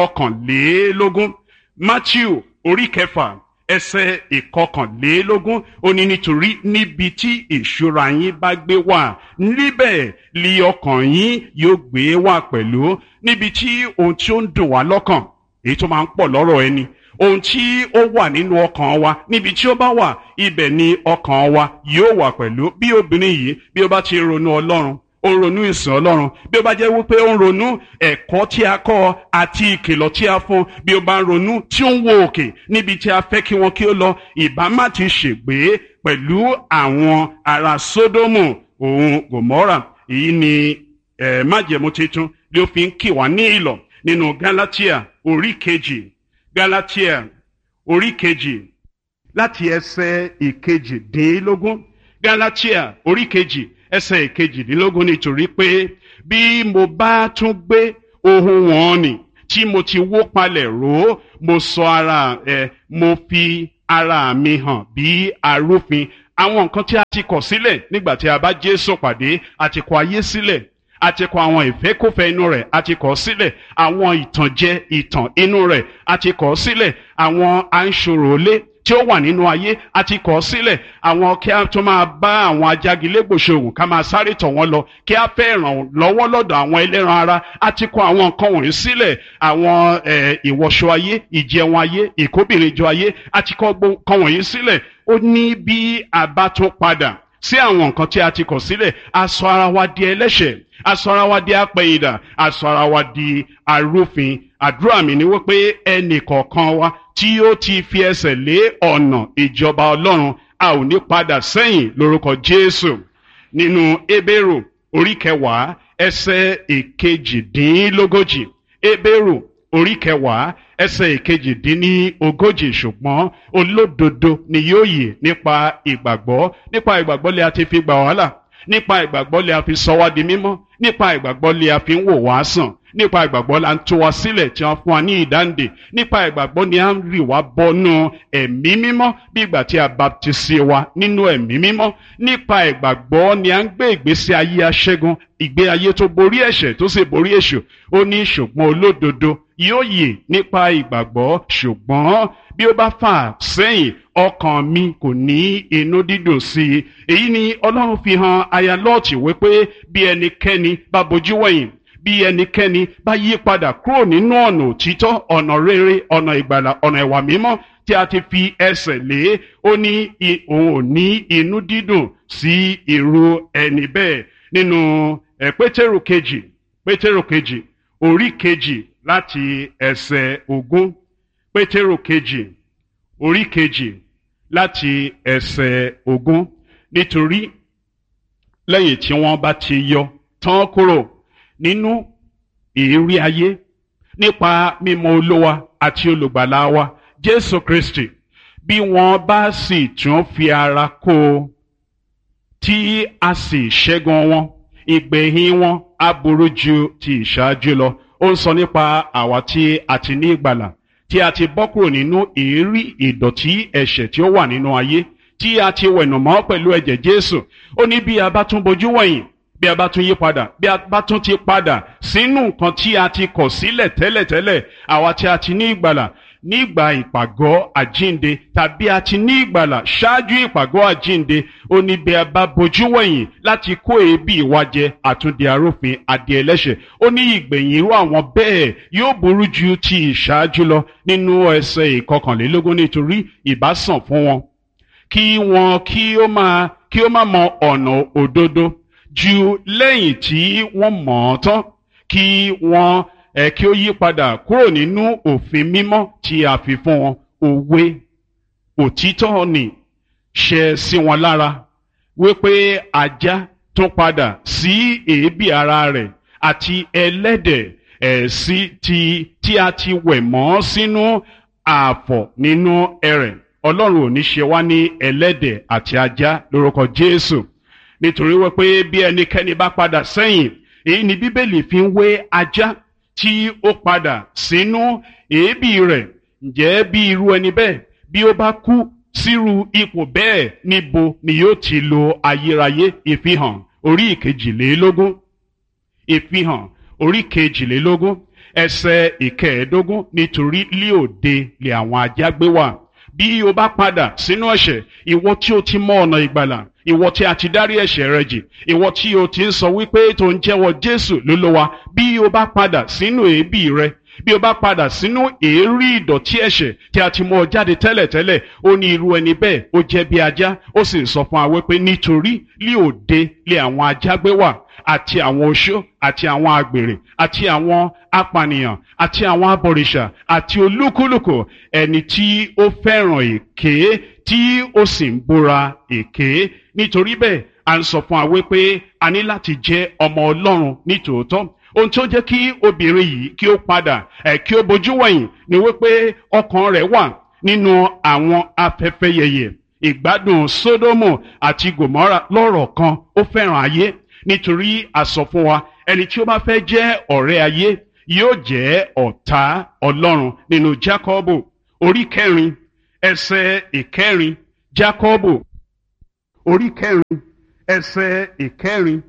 21. Mátíù orí 6 ẹsẹ̀ 21, ó ní nítorí níbi tí ìṣúra yín bá gbé wà, níbẹ̀ li ọkàn yín yóò gbé wà pẹ̀lú. Níbi tí ohun tí ó ń dùn wá lọ́kàn, èyí tó máa ń pọ̀ lọ́rọ̀ ẹni, ohun tí ó wà nínú ọkàn wa, níbi tí ó bá wà, ibẹ̀ ni ọkàn wa yóò wà pẹ̀lú. Bí obìnrin yìí bí ó bá ti ronú Ọlọ́run, ó ń ronú ìsìn Ọlọ́run, bí ó bá jẹ́ wípé ó ń ronú ẹ̀kọ́ tí a kọ́ àti ìkìlọ̀ tí a fún, bí ó bá ń ronú tí ó ń wo òkè níbi tí a fẹ́ kí wọn kí ó lọ, ìbá má ti ṣègbé pẹ̀lú àwọn ará Sódómù òun Gòmórà. Èyí ni májẹ̀mú titun ló fi ń kì wá ní ìlọ̀ nínú Gálátíà orí 2, Gálátíà orí 2 láti ẹsẹ̀ 22. Gálátíà orí 2 ẹsẹ̀ 22, nítorí pé bí mo bá tún gbé ohun wọn nì tí mo ti wó palẹ̀ ró, mo fi ara mi hàn bí arúfin. Àwọn nǹkan tí a ti kọ̀ sílẹ̀ nígbà tí a bá Jésù pàdé, a ti kọ̀ ayé sílẹ̀, a ti kọ̀ àwọn ìfẹ́kúfẹ̀ẹ́ inú rẹ̀, a ti kọ̀ sílẹ̀ àwọn ìtànjẹ ìtàn inú rẹ̀, a ti kọ̀ sílẹ̀ àwọn àǹṣòròlé tí ó wà nínú ayé, a ti kọ̀ sílẹ̀ àwọn kí a tó máa bá àwọn ajagilégbò ṣòwò ká máa sáré tọ̀ wọ́n lọ, kí a fẹ́ ràn lọ́wọ́ lọ́dọ̀ àwọn ẹlẹ́ran ara. A ti kọ̀ àwọn nǹkan wọ̀nyí sílẹ̀, àwọn ìwọṣọ ayé, ìjẹun ayé, ìkóbìnrinjọ ayé, a ti kọ̀ nǹkan wọ̀nyí sílẹ̀. Ó ní bí a bá tún padà sí àwọn nǹkan tí a ti kọ̀ sílẹ̀, a sọ ara wa di ẹlẹ́ṣẹ̀, a sọ ara wa di apẹ̀yìndà, a sọ ara wa di arúfin. Àdúrà mi ni wípé ẹnì kọ̀ọ̀kan wa tí ó ti fi ẹsẹ̀ lé ọ̀nà ìjọba Ọlọ́run, a ò ní padà sẹ́yìn lórúkọ Jésù. Nínú Hébérù orí 10 ẹsẹ̀ 32, Hébérù orí 10 ẹsẹ̀ 32, ṣùgbọ́n olódodo ni yóò yè nípa ìgbàgbọ́. Nípa ìgbàgbọ́ lè a ti fi gbà wá là, nípa ìgbàgbọ́ lè a fi sọ wá di mímọ́, nípa ìgbàgbọ́ lè a fi ń wò wá sàn, nípa ìgbàgbọ́ la ń tú wa sílẹ̀ tí wọ́n fún wa ní ìdáǹdè, nípa ìgbàgbọ́ ni a ń rì wá bọ́nú ẹ̀mí mímọ́ bí ìgbà tí a baptisi wa nínú ẹ̀mí mímọ́, nípa ìgbàgbọ́ ni a ń gbé ìgbésí ayé aṣẹ́gun, ìgbé ayé tó borí ẹ̀ṣẹ̀ tó sì borí èṣù. Ó ní ṣùgbọ́n olódodo yóò yè nípa ìgbàgbọ́, ṣùgbọ́n bí ó bá fà sẹ́yìn ọkàn mi kò ní inú dídùn sí i. Èyí ni Ọlọ́run fi hàn aya Lọ́ọ̀tì wípé bí ẹnikẹ́ni bá bojú wẹ̀yìn, bí ẹnikẹ́ni bá yí padà kúrò nínú ọ̀nà òtítọ́, ọ̀nà rere, ọ̀nà ìgbàlà, ọ̀nà ìwà mímọ́ tí a ti fi ẹsẹ̀ lé, ó ní òun ò ní inú dídùn sí irú ẹni bẹ́ẹ̀. Nínú Pétérù kejì orí 2 láti ẹsẹ̀ 20, Pétérù kejì orí 2 láti ẹsẹ̀ 20, nítorí lẹ́yìn tí wọ́n bá ti yọ tán kúrò nínú ìrírí ayé nípa mímọ̀ Olúwa àti olùgbàlà wa Jésù Kristi, bí wọ́n bá sì tún fi ara kó o tí a sì ṣẹ́gun wọn, ìgbẹ̀yìn wọn á burú ju ti ìṣáájú lọ. Ó ń sọ nípa àwa tí a ti ní ìgbàlà, tí a ti bọ́ kúrò nínú ìrírí ìdọ̀tí ẹ̀ṣẹ̀ tí ó wà nínú ayé, tí a ti wẹ̀nùmọ́ pẹ̀lú ẹ̀jẹ̀ Jésù. Ó ní bí a bá tún bojú wẹ̀yìn, bí a bá tún yí padà, bí a bá tún ti padà sínú nǹkan tí a ti kọ̀ sílẹ̀ tẹ́lẹ̀tẹ́lẹ̀, àwa tí a ti ní ìgbàlà nígbà ìpàgọ́ àjínde, tàbí a ti ní ìgbàlà ṣáájú ìpàgọ́ àjínde, ó ní bí a bá bojú wẹ̀yìn láti kó èébì wa jẹ, àtúndì arúfin, àdì ẹlẹ́ṣẹ̀. Ó ní ìgbẹ̀yìn irú àwọn bẹ́ẹ̀ yóò burú ju ti ìṣáájú lọ. Nínú ẹsẹ̀ 21, nítorí ìbá sàn fún wọn kí ó má mọ ọ̀nà òdodo ju lẹ́yìn tí wọ́n mọ̀ ọ́ tán, kí ó yí padà kúrò nínú òfin mímọ́ tí a fi fún wọn. Òwe òtítọ́ ni ṣẹ sí wọn lára, wípé ajá tún padà sí èébì ara rẹ̀, àti ẹlẹ́dẹ̀ tí a ti wẹ̀ mọ́ sínú ààfọ̀ nínú ẹrẹ̀. Ọlọ́run ò ní ṣe wá ní ẹlẹ́dẹ̀ àti ajá lórúkọ Jésù, nítorí wípé bí ẹnikẹ́ni bá padà sẹ́yìn, èyí ni Bíbélì fi ń wé ajá tí ó padà sínú èébì rẹ̀. Ǹjẹ́ bí irú ẹni bẹ́ẹ̀ bí ó bá kú sírú ipò bẹ́ẹ̀, níbo ni yóò ti lo ayérayé? Ìfihàn orí 22, Ìfihàn orí 22 ẹsẹ̀ 15, nítorí lí òde lè àwọn ajá gbé wà. Bí o bá padà sínú ẹ̀ṣẹ̀, ìwọ tí o ti mọ ọ̀nà ìgbàlà, ìwọ tí a ti dárí ẹ̀ṣẹ̀ rẹ jì, ìwọ tí o ti ń sọ wípé tó ń jẹ́wọ́ Jésù lólúwa, bí o bá padà sínú èébì rẹ, bí o bá padà sínú èérí ìdọ̀tí ẹ̀ṣẹ̀ tí a ti mú ọ jáde tẹ́lẹ̀tẹ́lẹ̀, ó ní irú ẹni bẹ́ẹ̀ ó jẹ́ bí ajá. Ó sì sọ fún wa wípé nítorí lí òde lé àwọn ajá gbé wà, àti àwọn oṣó, àti àwọn àgbèrè, àti àwọn apànìyàn, àti àwọn abọ̀rìṣà, àti olúkúlùkù ẹni tí ó fẹ́ràn èké, tí ó sì ń búra èké. Nítorí bẹ́ẹ̀ a ń sọ fún wa wípé a ní láti jẹ́ ọmọ Ọlọ́run nítòótọ́. Ohun tó jẹ́ kí obìnrin yìí kí ó padà kí ó bojú wẹ̀yìn ni wípé ọkàn rẹ̀ wà nínú àwọn afẹ́fẹ́ yẹ̀yẹ̀, ìgbádùn Sódómù àti Gòmórà. Lọ́rọ̀ kan, ó fẹ́ràn ayé, nítorí a sọ fún wa ẹni tí ó bá fẹ́ jẹ́ ọ̀rẹ́ ayé yóò jẹ́ ọ̀tá Ọlọ́run. Nínú Jákọ́bù orí 4 ẹsẹ̀ 4, Jákọ́bù orí 4 ẹsẹ̀ 4,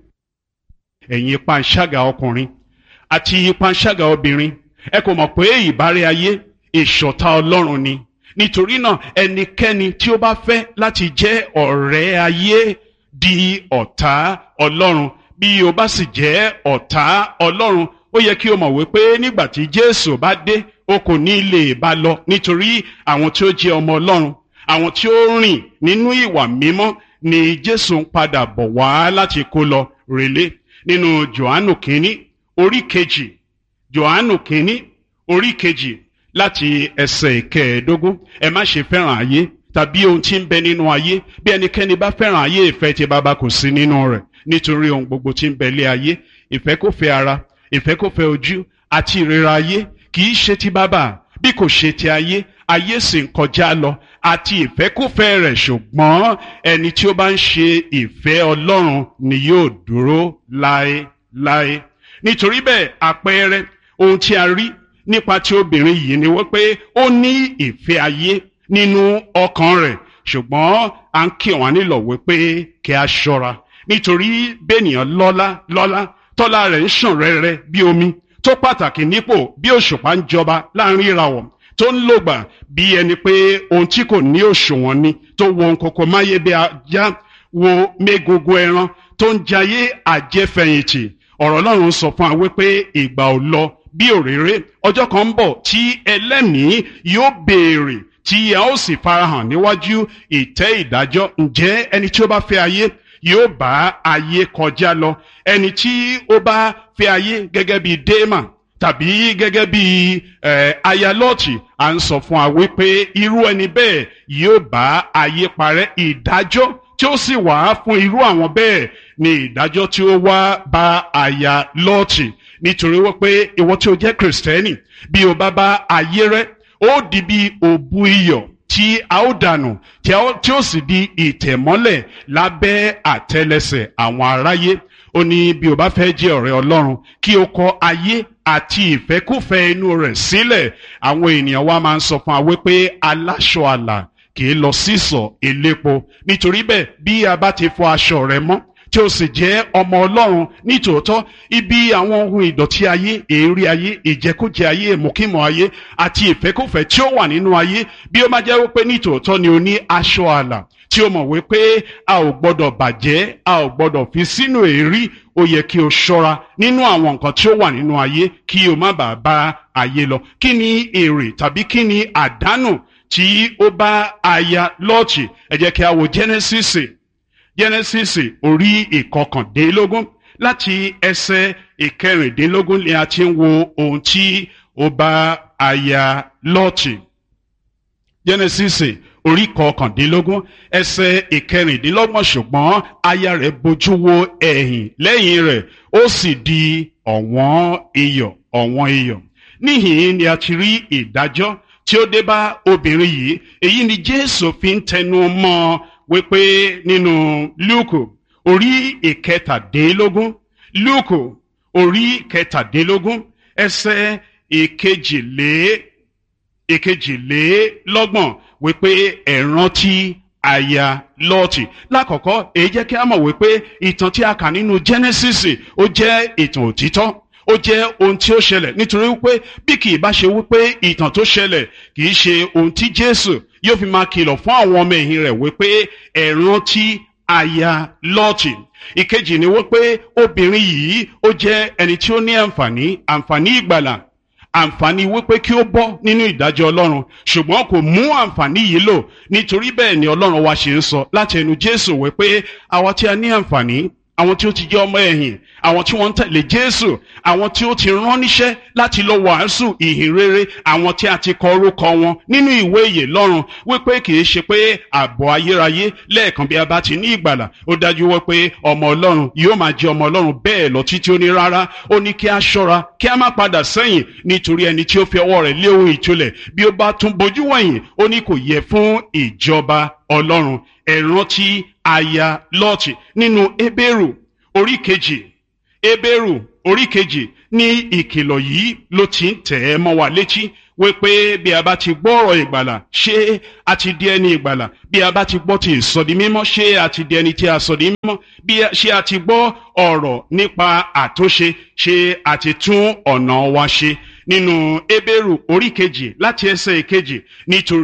ẹ̀yin panṣágà ọkùnrin àti panṣágà obìnrin, ẹ kò mọ̀ pé ìbárẹ́ ayé ìṣọ̀tá Ọlọ́run ni. Nítorí náà ẹnikẹ́ni tí ó bá fẹ́ láti jẹ́ ọ̀rẹ́ ayé di ọ̀tá Ọlọ́run. Bí o bá sì jẹ́ ọ̀tá Ọlọ́run, ó yẹ kí o mọ̀ wípé nígbà tí Jésù bá dé, o kò ní lè bá lọ, nítorí àwọn tí ó jẹ́ ọmọ Ọlọ́run, àwọn tí ó rìn nínú ìwà mímọ́, ni Jésù ń padà bọ̀ wá láti kó lọ relé nínú Jòhánù kínní orí kejì Jòhánù kínní orí kejì láti ẹsẹ̀ ìkẹẹ̀ẹ́dógún. Ẹ má ṣe fẹ́ràn ayé tàbí ohun tí ń bẹ nínú ayé. Bí ẹnikẹ́ni bá fẹ́ràn ayé, ìfẹ́ ti Baba kò sí nínú rẹ̀. Nítorí ohun gbogbo tí ń bẹ lé ayé, ìfẹ́kúfẹ̀ẹ́ ara, ìfẹ́kúfẹ̀ẹ́ ojú àti ìríra ayé kì í ṣe ti Baba bí kò ṣe ti ayé. Ayé sì ń kọjá lọ àti ìfẹ́kúfẹ̀ẹ́ rẹ̀, ṣùgbọ́n ẹni tí ó bá ń ṣe ìfẹ́ Ọlọ́run ni yóò dúró láéláé. Nítorí bẹ́ẹ̀, àpẹẹrẹ ohun tí a rí nípa ti obìnrin yìí ni wípé ó ní ìfẹ́ ayé nínú ọkàn rẹ̀, ṣùgbọ́n à ń kì wọ́n nílọ̀ wípé kí a ṣọ́ra. Nítorí bẹ́ẹ̀nìyàn lọ́lá tọ́lá rẹ̀ ń ṣàn rẹ́rẹ́ bí omi, tó pàtàkì nípò bí òṣùpá ń jọba láàrin ìràwọ̀, tó ń lògbà bí ẹni pé ohun tí kò ní òṣùwọ̀n ni, tó wo ohun kòkò máyé bí ajá wo mégogo ẹran, tó ń jayé àjẹfẹ̀yìntì. Ọ̀rọ̀ Ọlọ́run sọ fún wa wípé ìgbà ò lọ bí òréré, ọjọ́ kan ń bọ̀ tí ẹlẹ́mìí yóò béèrè, tí a ó sì farahàn níwájú ìtẹ́ ìdájọ́. Ǹjẹ́ ẹni tí ó bá fẹ́ ayé yóò bá ayé kọjá lọ? Ẹni tí ó bá fẹ́ ayé gẹ́gẹ́ bí Démà tàbí gẹ́gẹ́ bí aya Lọ́ọ̀tì, à ń sọ fún wa wípé irú ẹni bẹ́ẹ̀ yóò bá ayé parẹ́. Ìdájọ́ tí ó sì wá fún irú àwọn bẹ́ẹ̀ ni ìdájọ́ tí ó wá bá aya Lọ́ọ̀tì. Nítorí wípé ìwọ tí ó jẹ́ Kìrìsìtẹ́nì, bí o bá bá ayé rẹ́, ó di bí òbu iyọ̀ tí a ó dànù, tí ó sì di ìtẹ̀mọ́lẹ̀ lábẹ́ àtẹ́lẹsẹ̀ àwọn aráyé. Ó ní bí o bá fẹ́ jẹ́ ọ̀rẹ́ Ọlọ́run, kí o kọ ayé àti ìfẹ́kúfẹ̀ẹ́ inú rẹ̀ sílẹ̀. Àwọn ènìyàn wa máa ń sọ fún wa wípé aláṣọ àlà kì í lọ sísọ̀ elépo. Nítorí bẹ́ẹ̀, bí a bá ti fọ aṣọ rẹ mọ́, tí ó sì jẹ́ ọmọ Ọlọ́run nítòótọ́, ibi àwọn ohun ìdọ̀tí ayé, èérí ayé, ìjẹkújẹ ayé, ìmùkímọ̀ ayé àti ìfẹ́kúfẹ̀ẹ́ tí ó wà nínú ayé, bí ó máa jẹ́ wípé nítòótọ́ ni o ní aṣọ àlà tí ó mọ̀ wípé a ò gbọ́dọ̀ bàjẹ́, a ò gbọ́dọ̀ fi sínú èérí, ó yẹ kí o ṣọ́ra nínú àwọn nǹkan tí ó wà nínú ayé kí o má bàa bá ayé lọ. Kí ni èrè tàbí kí ni àdánù tí ó bá aya Lọ́ọ̀tì? Ẹ jẹ́ kí a wo Jẹ́nẹ́sísì orí ìkọkàndínlógún láti ẹsẹ̀ ìkẹrìndínlógún ni a ti ń wo ohun tí ó bá aya Lọ́ọ̀tì. Jẹ́nẹ́sísì orí ìkọkàndínlógún ẹsẹ̀ ìkẹrìndínlọ́gbọ̀n. Ṣùgbọ́n aya rẹ̀ bojú wo ẹ̀yìn lẹ́yìn rẹ̀, ó sì di ọ̀wọ́n iyọ̀. Níhìn ni a ti rí ìdájọ́ tí ó dé bá obìnrin yìí. Èyí ni Jésù fi ń tẹnu mọ́ wípé nínú Lúùkù orí ìkẹtàdínlógún, Lúùkù orí ìkẹtàdínlógún ẹsẹ̀ ìkejìlélọ́gbọ̀n wípé ẹ rántí aya Lọ́ọ̀tì. Lákọ̀ọ́kọ́, èyí jẹ́ kí a mọ̀ wípé ìtàn tí a kà nínú Jẹ́nẹ́sísì ó jẹ́ ìtàn òtítọ́, ó jẹ́ ohun tí ó ṣẹlẹ̀. Nítorí wípé bí kì í bá ṣe wípé ìtàn tó ṣẹlẹ̀ kì í ṣe ohun tí Jésù yóò fi máa kìlọ̀ fún àwọn ọmọ ẹ̀yìn rẹ̀ wípé ẹ rántí aya Lọ́ọ̀tì. Ìkejì ni wípé obìnrin yìí ó jẹ́ ẹni tí ó ní àǹfààní ìgbàlà, àǹfààní wípé kí ó bọ́ nínú ìdájọ́ Ọlọ́run, ṣùgbọ́n kò mú àǹfààní yìí lò. Nítorí bẹ́ẹ̀ ni Ọlọ́run wa ṣe ń sọ láti ẹnu Jésù wípé àwa tí a ní àǹfààní, àwọn tí ó ti jẹ́ ọmọ ẹ̀yìn, àwọn tí wọ́n ń tẹ̀lé Jésù, àwọn tí ó ti rán níṣẹ́ láti lọ wàásù ìhìn rere, àwọn tí a ti kọ orúkọ wọn nínú ìwé ìyè lọ́run, wípé kì í ṣe pé ààbò ayérayé lẹ́ẹ̀kan bí a bá ti ní ìgbàlà ó dájú wípé ọmọ Ọlọ́run yóò máa jẹ́ ọmọ Ọlọ́run bẹ́ẹ̀ lọ títí. Ó ní rárá, ó ní kí a ṣọ́ra kí a má padà sẹ́yìn, nítorí ẹni tí ó fi ọwọ́ rẹ̀ lé ohun ìtúlẹ̀ bí ó bá tún bojú wẹ̀yìn, ó ní kò yẹ fún ìjọba Ọlọ́run. Ẹ rántí aya Lọ́ọ̀tì. Nínú Hébérù orí kejì ní ìkìlọ̀ yìí ló ti ń tẹ̀ ẹ́ mọ́ wa létí wípé bí a bá ti gbọ́ ọ̀rọ̀ ìgbàlà, ṣé a ti di ẹni ìgbàlà? Bí a bá ti gbọ́ ti ìsọdi mímọ́, ṣé a ti di ẹni tí a sọdi mímọ́? Ṣé a ti gbọ́ ọ̀rọ̀ nípa àtúnṣe, ṣé a ti tún ọ̀nà wa ṣe? Nínú Hébérù orí kejì láti ẹsẹ̀ ìkejì, nítorí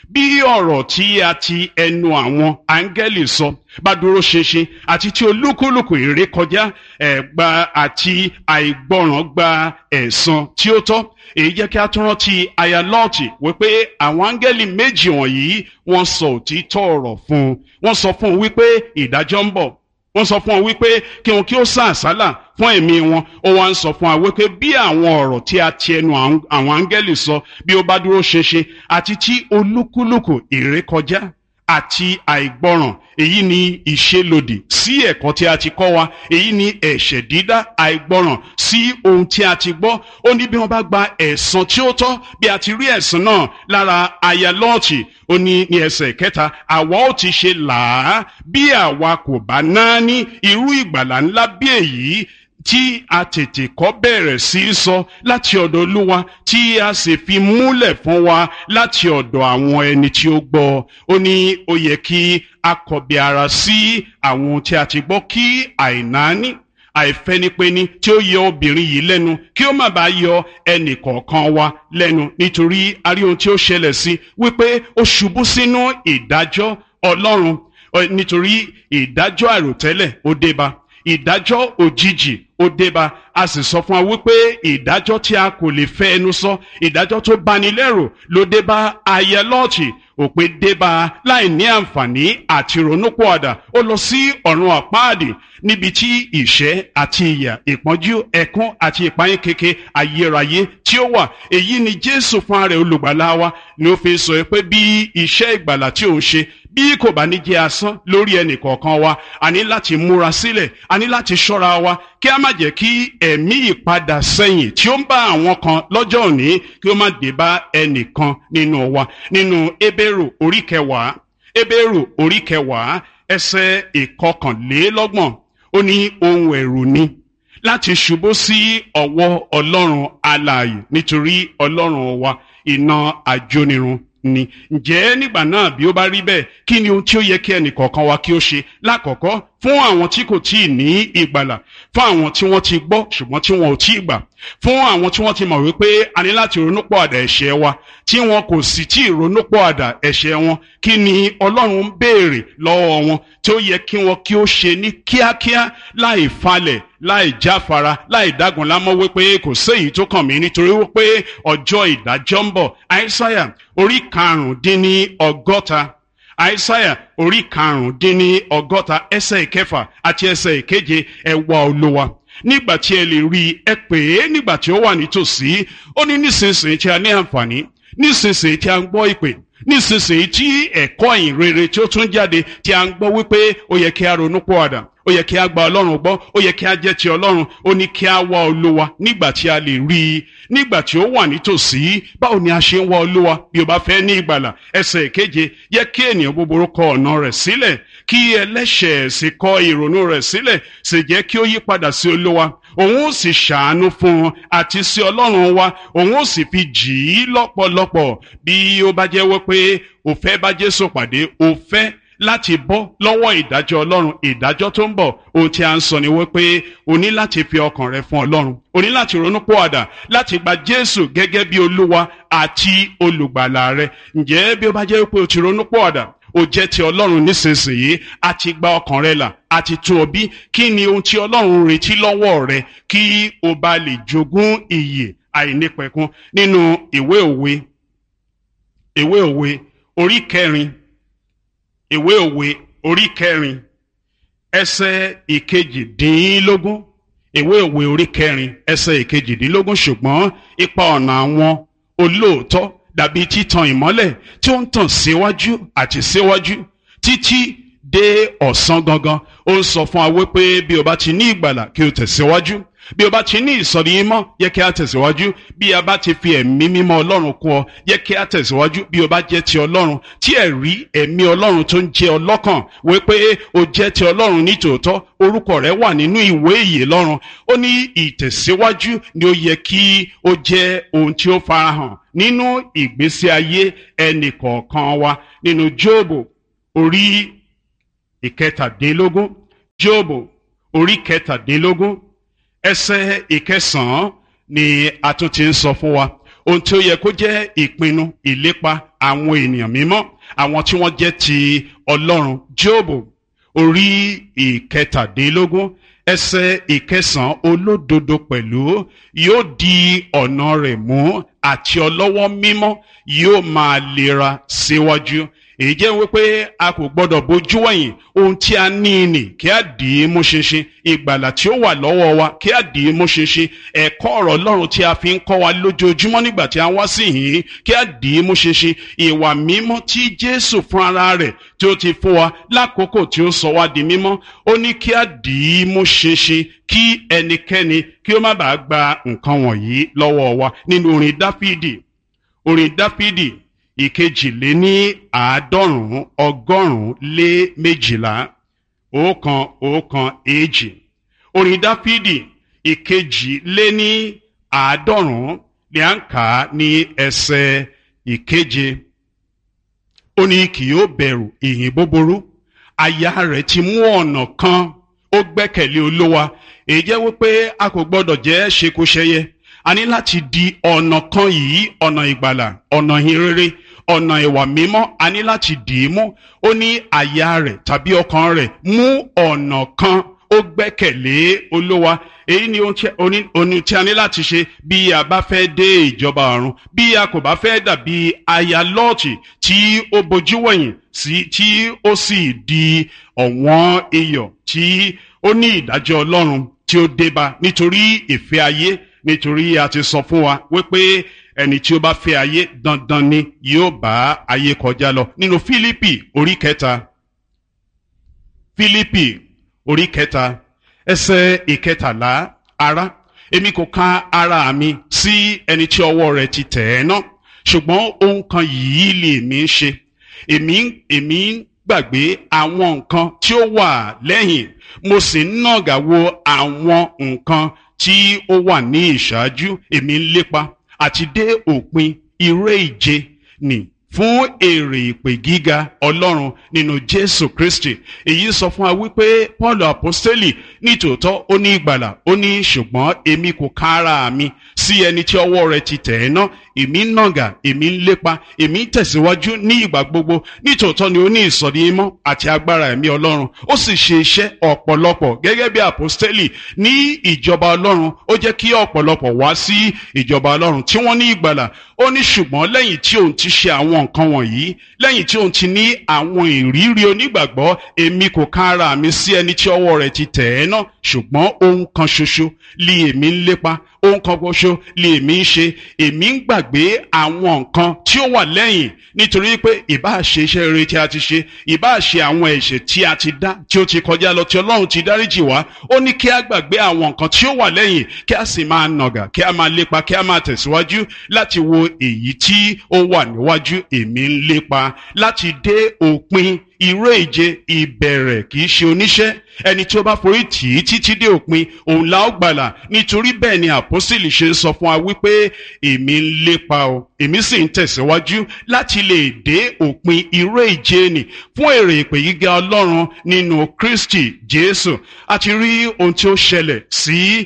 bí ọ̀rọ̀ tí a ti ẹnu àwọn áńgẹ́lì sọ bá dúró ṣinṣin àti tí olúkúlùkù ìrékọjá gba àti àìgbọràn gba ẹ̀san tí ó tọ́. Èyí jẹ́ kí a tún rántí aya Lọ́ọ̀tì wípé àwọn áńgẹ́lì méjì wọ̀nyí wọ́n sọ òtítọ́ ọ̀rọ̀ fún un. Wọ́n sọ fún un wípé ìdájọ́ ń bọ̀. Wọ́n sọ fún ọ wípé kí wọn kí ó sá àsálà fún ẹ̀mí wọn. Ó wá ń sọ fún wa wípé bí àwọn ọ̀rọ̀ tí a ti ẹnu àwọn áńgẹ́lì sọ bí ó bá dúró ṣinṣin àti tí olúkúlùkù ìrékọjá àti àìgbọràn, èyí ni ìṣelòdì sí ẹ̀kọ́ tí a ti kọ́ wa, èyí ni ẹ̀ṣẹ̀ dídá, àìgbọràn sí ohun tí a ti gbọ́. Ó ní bí wọ́n bá gba ẹ̀san tí ó tọ́, bí a ti rí ẹ̀san náà lára aya Lọ́ọ̀tì, ó ní ẹsẹ̀ kẹta, àwa ó ti ṣe làá bí àwa kò bá náání irú ìgbàlà ńlá bí èyí tí a tètè kọ́ bẹ̀rẹ̀ sí í sọ láti ọ̀dọ̀ Olúwa, tí a sì fi múlẹ̀ fún wa láti ọ̀dọ̀ àwọn ẹni tí ó gbọ́. Ó ní ó yẹ kí a kọbi ara sí àwọn ohun tí a ti gbọ́, kí àìnáání àìfẹ́nipẹ́ni tí ó yọ obìnrin yìí lẹ́nu kí ó má bàa yọ ẹnì kọ̀ọ̀kan wa lẹ́nu, nítorí a rí ohun tí ó ṣẹlẹ̀ sí wípé ó ṣubú sínú ìdájọ́ Ọlọ́run, nítorí ìdájọ́ àìròtẹ́lẹ̀ ó dé bá, ìdájọ́ òjijì ó débá. A sì sọ fún wa wípé ìdájọ́ tí a kò lè fẹ́ ẹnu sọ, ìdájọ́ tó bani lẹ́rù ló débá aya Lọ́ọ̀tì. Òpin débá láì ní àǹfààní àti ronúpìwàdà. Ó lọ sí ọ̀run àpáàdì níbi tí ìṣẹ́ àti ìyà, ìpọ́njú, ẹkún àti ìpayín keke ayérayé tí ó wà. Èyí ni Jésù fúnra rẹ̀ olùgbàlà wa ni ó fi sọ pé bí iṣẹ́ ìgbàlà tí òun ṣe bí kò bá ní jẹ́ asán lórí ẹnì kọ̀ọ̀kan wa, a ní láti múra sílẹ̀, a ní láti ṣọ́ra wa kí a má jẹ́ kí ẹ̀mí ìpadà sẹ́yìn tí ó ń bá àwọn kan lọ́jọ́ òní kí ó má dé bá ẹnìkan nínú wa. Nínú Hébérù orí kẹwàá ẹsẹ̀ ìkọkànlélọ́gbọ̀n, ó ní ohun ẹ̀rù ni láti ṣubú sí ọwọ́ Ọlọ́run alààyè, nítorí Ọlọ́run wa iná ajónirun ni. Ǹjẹ́ nígbà náà bí ó bá rí bẹ́ẹ̀, kí ni ohun tí ó yẹ kí ẹnì kọ̀ọ̀kan wa kí ó ṣe? Lákọ̀ọ́kọ́, fún àwọn tí kò tíì ní ìgbàlà, fún àwọn tí wọ́n ti gbọ́ ṣùgbọ́n tí wọn ò tíì gbà, fún àwọn tí wọ́n ti mọ̀ wípé a ní láti ronúpìwàdà ẹ̀ṣẹ̀ wa tí wọn kò sì tí ì ronúpìwàdà ẹ̀ṣẹ̀ wọn, kí ni Ọlọ́run ń béèrè lọ́wọ́ wọn tí ó yẹ kí wọn kí ó ṣe ní kíákíá, láì falẹ̀, láì jáfara, láì dágunlámọ́ wípé kò séyìí tó kàn mí nítorí wípé ọjọ́ ìdájọ́ ń bọ̀. Àìsáyà orí karùndínlọ́gọ́ta, Àìsáyà orí karùndínlọ́gọ́ta ẹsẹ̀ ìkẹfà àti ẹsẹ̀ ìkeje, ẹ wá Olúwa nígbà tí ẹ lè rí, ẹ pè é nígbà tí ó wà nítòsí. Ó ní nísinsìnyí tí a ní àǹfààní, nísinsìnyí tí a ń gbọ́ ìpè, nísinsìnyí tí ẹ̀kọ́ ìyìn rere tí ó tún jáde tí a ń gbọ́ wípé ó yẹ kí a ronúpìwàdà, ó yẹ kí a gba Ọlọ́run gbọ́, ó yẹ kí a jẹ́ ti Ọlọ́run. Ó ní kí a wá Olúwa nígbà tí a lè rí i, nígbà tí ó wà nítòsí. Báwo ni a ṣe ń wá Olúwa bí o bá fẹ́ ní ìgbàlà? Ẹsẹ̀ ìkeje, yẹ kí ènìyàn búburú kọ ọ̀nà rẹ̀ sílẹ̀, kí ẹlẹ́ṣẹ̀ sì kọ ìrònú rẹ̀ sílẹ̀, sì jẹ́ kí ó yí padà sí Olúwa. Òun ó sì ṣàánú fún un àti sí Ọlọ́run wa, òun ó sì fi jì í lọ́pọ̀lọpọ̀. Bí ó bá jẹ́ wípé o fẹ́ bá Jésù pàdé, o fẹ́ láti bọ́ lọ́wọ́ ìdájọ́ Ọlọ́run, ìdájọ́ tó ń bọ̀, ohun tí a ń sọ ni wípé o ní láti fi ọkàn rẹ fún Ọlọ́run, o ní láti ronúpìwàdà, láti gba Jésù gẹ́gẹ́ bí Olúwa àti olùgbàlà rẹ. Ǹjẹ́ bí ó bá jẹ́ wípé o ti ronúpìwàdà, o jẹ́ ti Ọlọ́run nísinsìnyí, a ti gba ọkàn rẹ là, a ti tún ọ bí, kí ni ohun tí Ọlọ́run retí lọ́wọ́ rẹ kí o bá lè jogún ìyè àìnípẹ̀kun? Nínú ìwé òwe orí kẹrin, ìwé òwe orí kẹrin ẹsẹ̀ ìkejìdínlógún, ìwé òwe orí kẹrin ẹsẹ̀ ìkejìdínlógún, ṣùgbọ́n ipa ọ̀nà àwọn olóòótọ́ dàbí títan ìmọ́lẹ̀ tí ó ń tàn síwájú àti síwájú títí dé ọ̀sán gangan. Ó ń sọ fún wa wípé bí o bá ti ní ìgbàlà kí o tẹ̀síwájú, bí o bá ti ní ìsọ̀rí mímọ́ yẹ kí a tẹ̀síwájú, bí a bá ti fi ẹ̀mí mímọ́ Ọlọ́run kún ọ yẹ kí a tẹ̀síwájú, bí o bá jẹ́ ti Ọlọ́run tí ẹ̀rí ẹ̀mí Ọlọ́run tó ń jẹ́ ọlọ́kàn wípé o jẹ́ ti Ọlọ́run ní tòótọ́, orúkọ rẹ wà nínú ìwé ìyè lọ́run. Ó ní ìtẹ̀síwájú ni ó yẹ kí ó jẹ́ ohun tí ó farahàn nínú ìgbésí ayé ẹnì kọ̀ọ̀kan wa. Nínú Jóòbù orí ìkẹtàdínlógún, Jóòbù orí kẹtàdínlógún ẹsẹ̀ ìkẹsàn-án ni a tún ti ń sọ fún wa. ohun tí ó yẹ kó jẹ́ ìpinnu ìlépa àwọn ènìyàn mímọ́, àwọn tí wọ́n jẹ́ ti Ọlọ́run. Jóòbù orí ìkẹtàdínlógún ẹsẹ̀ ìkẹsàn-án, olódodo pẹ̀lú yóò di ọ̀nà rẹ̀ mú àti ọlọ́wọ́ mímọ́ yóò máa lera síwájú. Èyí jẹ́ wípé a kò gbọ́dọ̀ bójú wẹ̀yìn ohun tí a ní nì kí a dì í mú ṣinṣin, ìgbàlà tí ó wà lọ́wọ́ wa kí a dì í mú ṣinṣin, ẹ̀kọ́ ọ̀rọ̀ Ọlọ́run tí a fi ń kọ́ wa lójoojúmọ́ nígbà tí a wá sí yìí kí a dì í mú ṣinṣin, ìwà mímọ́ tí Jésù fún ara rẹ̀ tí ó ti fún wa lákòókò tí ó sọ wá di mímọ́, ó ní kí a dì í mú ṣinṣin kí ẹnikẹ́ni kí ó má bàa gba nǹkan wọ̀nyí lọ́wọ́ wa. Nínú orin Dáfídì ìkejìléní àádọ́rùn-ún ọgọ́rùn-ún lé méjìlá, 112. Orin Dáfídì ìkejìléní àádọ́rùn-ún ni à ń kà á ní ẹsẹ̀ ìkeje. Ó ní kì yóò bẹ̀rù ìhìn búburú, àyà rẹ̀ ti mú ọ̀nà kan, ó gbẹ́kẹ̀lé Olúwa. Èyí jẹ́ wípé a kò gbọ́dọ̀ jẹ́ ṣekúṣẹyẹ, a ní láti di ọ̀nà kan yìí, ọ̀nà ìgbàlà, ọ̀nà ìhìnrere, ọ̀nà ìwà mímọ́, a ní láti dì í mú. Ó ní àyà rẹ̀ tàbí ọkàn rẹ̀ mú ọ̀nà kan, ó gbẹ́kẹ̀lé Olúwa. Èyí ni ohun tí a ní láti ṣe bí a bá fẹ́ dé ìjọba ọ̀run, bí a kò bá fẹ́ dàbí aya Lọ́ọ̀tì tí ó bojú wẹ̀yìn sí tí ó sì di ọ̀wọ́n iyọ̀ tí ó ní ìdájọ́ Ọlọ́run tí ó débá nítorí ìfẹ́ ayé. Nítorí a ti sọ fún wa wípé ẹni tí ó bá fẹ́ ayé dandan ni yóò bá ayé kọjá lọ. Nínú Fílípì orí kẹta ẹsẹ̀ ìkẹtàlá, ará, èmi kò ka ara mi sí ẹni tí ọwọ́ rẹ̀ ti tẹ̀ ẹ́ ná, ṣùgbọ́n ohun kan yìí lè mí ṣe, èmi ń gbàgbé àwọn nǹkan tí ó wà lẹ́yìn, mo sì ń nàgà wo àwọn nǹkan tí ó wà ní ìṣáájú. Èmi ń lépa àti dé òpin eré ìje nì fún èrè ìpè gíga Ọlọ́run nínú Jésù Kristi. Èyí sọ fún wa wípé Paul apostoli nítòótọ́ ó ní ìgbàlà, ó ní ṣùgbọ́n èmi kò ka ara mi sí ẹni tí ọwọ́ rẹ̀ ti tẹ̀ ẹ́ ná, èmi ń nàgà, èmi ń lépa, èmi ń tẹ̀síwájú ní ìgbà gbogbo. Nítòótọ́ ni ó ní ìsọ̀rí mímọ́ àti agbára ẹ̀mí Ọlọ́run, ó sì ṣe iṣẹ́ ọ̀pọ̀lọpọ̀ gẹ́gẹ́ bí apostoli ní ìjọba Ọlọ́run. Ó jẹ́ kí ọ̀pọ̀lọpọ̀ wá sí ìjọba Ọlọ́run tí wọ́n ní ìgbàlà. Ó ní ṣùgbọ́n lẹ́yìn tí òun ti ṣe àwọn nǹkan wọ̀nyí, lẹ́yìn tí òun ti ní àwọn ìrírí onígbàgbọ́, èmi kò ka ara mi sí ẹni tí ọwọ́ rẹ̀ ti tẹ̀ ẹ́ ná, ṣùgbọ́n ohun kan ṣoṣo li èmi ń lépa, ohun kan ṣoṣo li èmi ń ṣe, èmi ń gbàgbé àwọn nǹkan tí ó wà lẹ́yìn. Nítorí pé ìbáà ṣe iṣẹ́ rere tí a ti ṣe, ìbáà ṣe àwọn ẹ̀ṣẹ̀ tí a ti dá tí ó ti kọjá lọ tí Ọlọ́run ti dáríjì wá, ó ní kí a gbàgbé àwọn nǹkan tí ó wà lẹ́yìn, kí a sì máa nàgà, kí a máa lépa, kí a máa tẹ̀síwájú láti wo èyí tí ó wà níwájú. Èmi ń lépa láti dé òpin eré ìje, ìbẹ̀rẹ̀ kì í ṣe oníṣẹ́, ẹni tí ó bá forí tì í títí dé òpin òun la ó gbàlà. Nítorí bẹ́ẹ̀ ni àpọ́sítélì ṣe ń sọ fún wa wípé èmi ń lépa o, èmi sì ń tẹ̀síwájú láti lè dé òpin eré ìje nì fún èrè ìpè gíga Ọlọ́run nínú Kristi Jésù. A ti rí ohun tí ó ṣẹlẹ̀ sí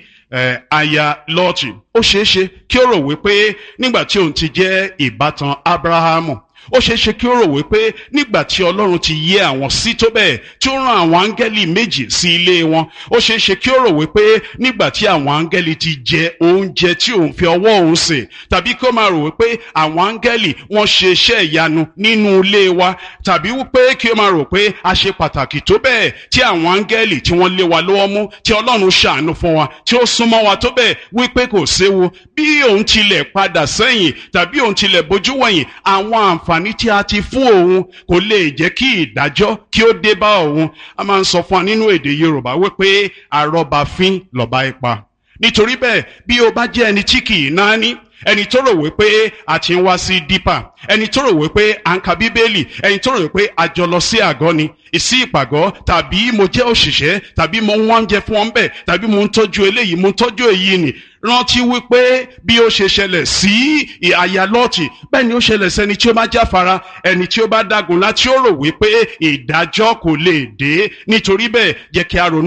aya Lọ́ọ̀tì. Ó ṣeéṣe kí ó rò wípé nígbà tí òun ti jẹ́ ìbátan Ábúráhámù, ó ṣeéṣe kí ó rò wípé nígbà tí Ọlọ́run ti yẹ àwọn sí tó bẹ́ẹ̀ tí ó rán àwọn áńgẹ́lì méjì sí ilé wọn, ó ṣeéṣe kí ó rò wípé nígbà tí àwọn áńgẹ́lì ti jẹ oúnjẹ tí òun fi ọwọ́ òun sè, tàbí kí ó máa rò wípé àwọn áńgẹ́lì wọ́n ṣe iṣẹ́ ìyanu nínú ilé wa, tàbí wípé kí ó máa rò pé a ṣe pàtàkì tó bẹ́ẹ̀ tí àwọn áńgẹ́lì tí wọ́n lé wa lọ́wọ́ mú, tí Ọlọ́run ṣàánú fún wa, tí ó súnmọ́ wa tó bẹ́ẹ̀ wípé kò séwu. Bí òun tilẹ̀ padà sẹ́yìn tàbí òun tilẹ̀ bojú wẹ̀yìn, àwọn àǹfààní tí a ti fún òun kò lè jẹ́ kí ìdájọ́ kí ó dé bá òun. A máa ń sọ fún wa nínú èdè Yorùbá wípé àrọ́bàfín lọ̀bá ipa. Nítorí bẹ́ẹ̀, bí o bá jẹ́ ẹni tí kì í náání, ẹni tó rò wípé a ti ń wá sí dípà, ẹni tó rò wípé à ń ka Bíbélì, ẹni tó rò wípé a jọ lọ sí àgọ́ ni, ìsí ìpàgọ́, tàbí mo jẹ́ òṣìṣẹ́, tàbí mo ń wá oúnjẹ fún wọn bẹ́ẹ̀, tàbí mo ń tọ́jú eléyìí, mo ń tọ́jú èyí ni. Rántí wípé bí ó ṣe ṣẹlẹ̀ sí aya Lọ́ọ̀tì, bẹ́ẹ̀ ni ó ṣẹlẹ̀ sẹ́ni tí ó bá jáfara, ẹni tí ó bá dágun láti ó rò wípé ìdájọ́ kò lè dé. Nítorí bẹ́ẹ̀, jẹ́ kí a ronú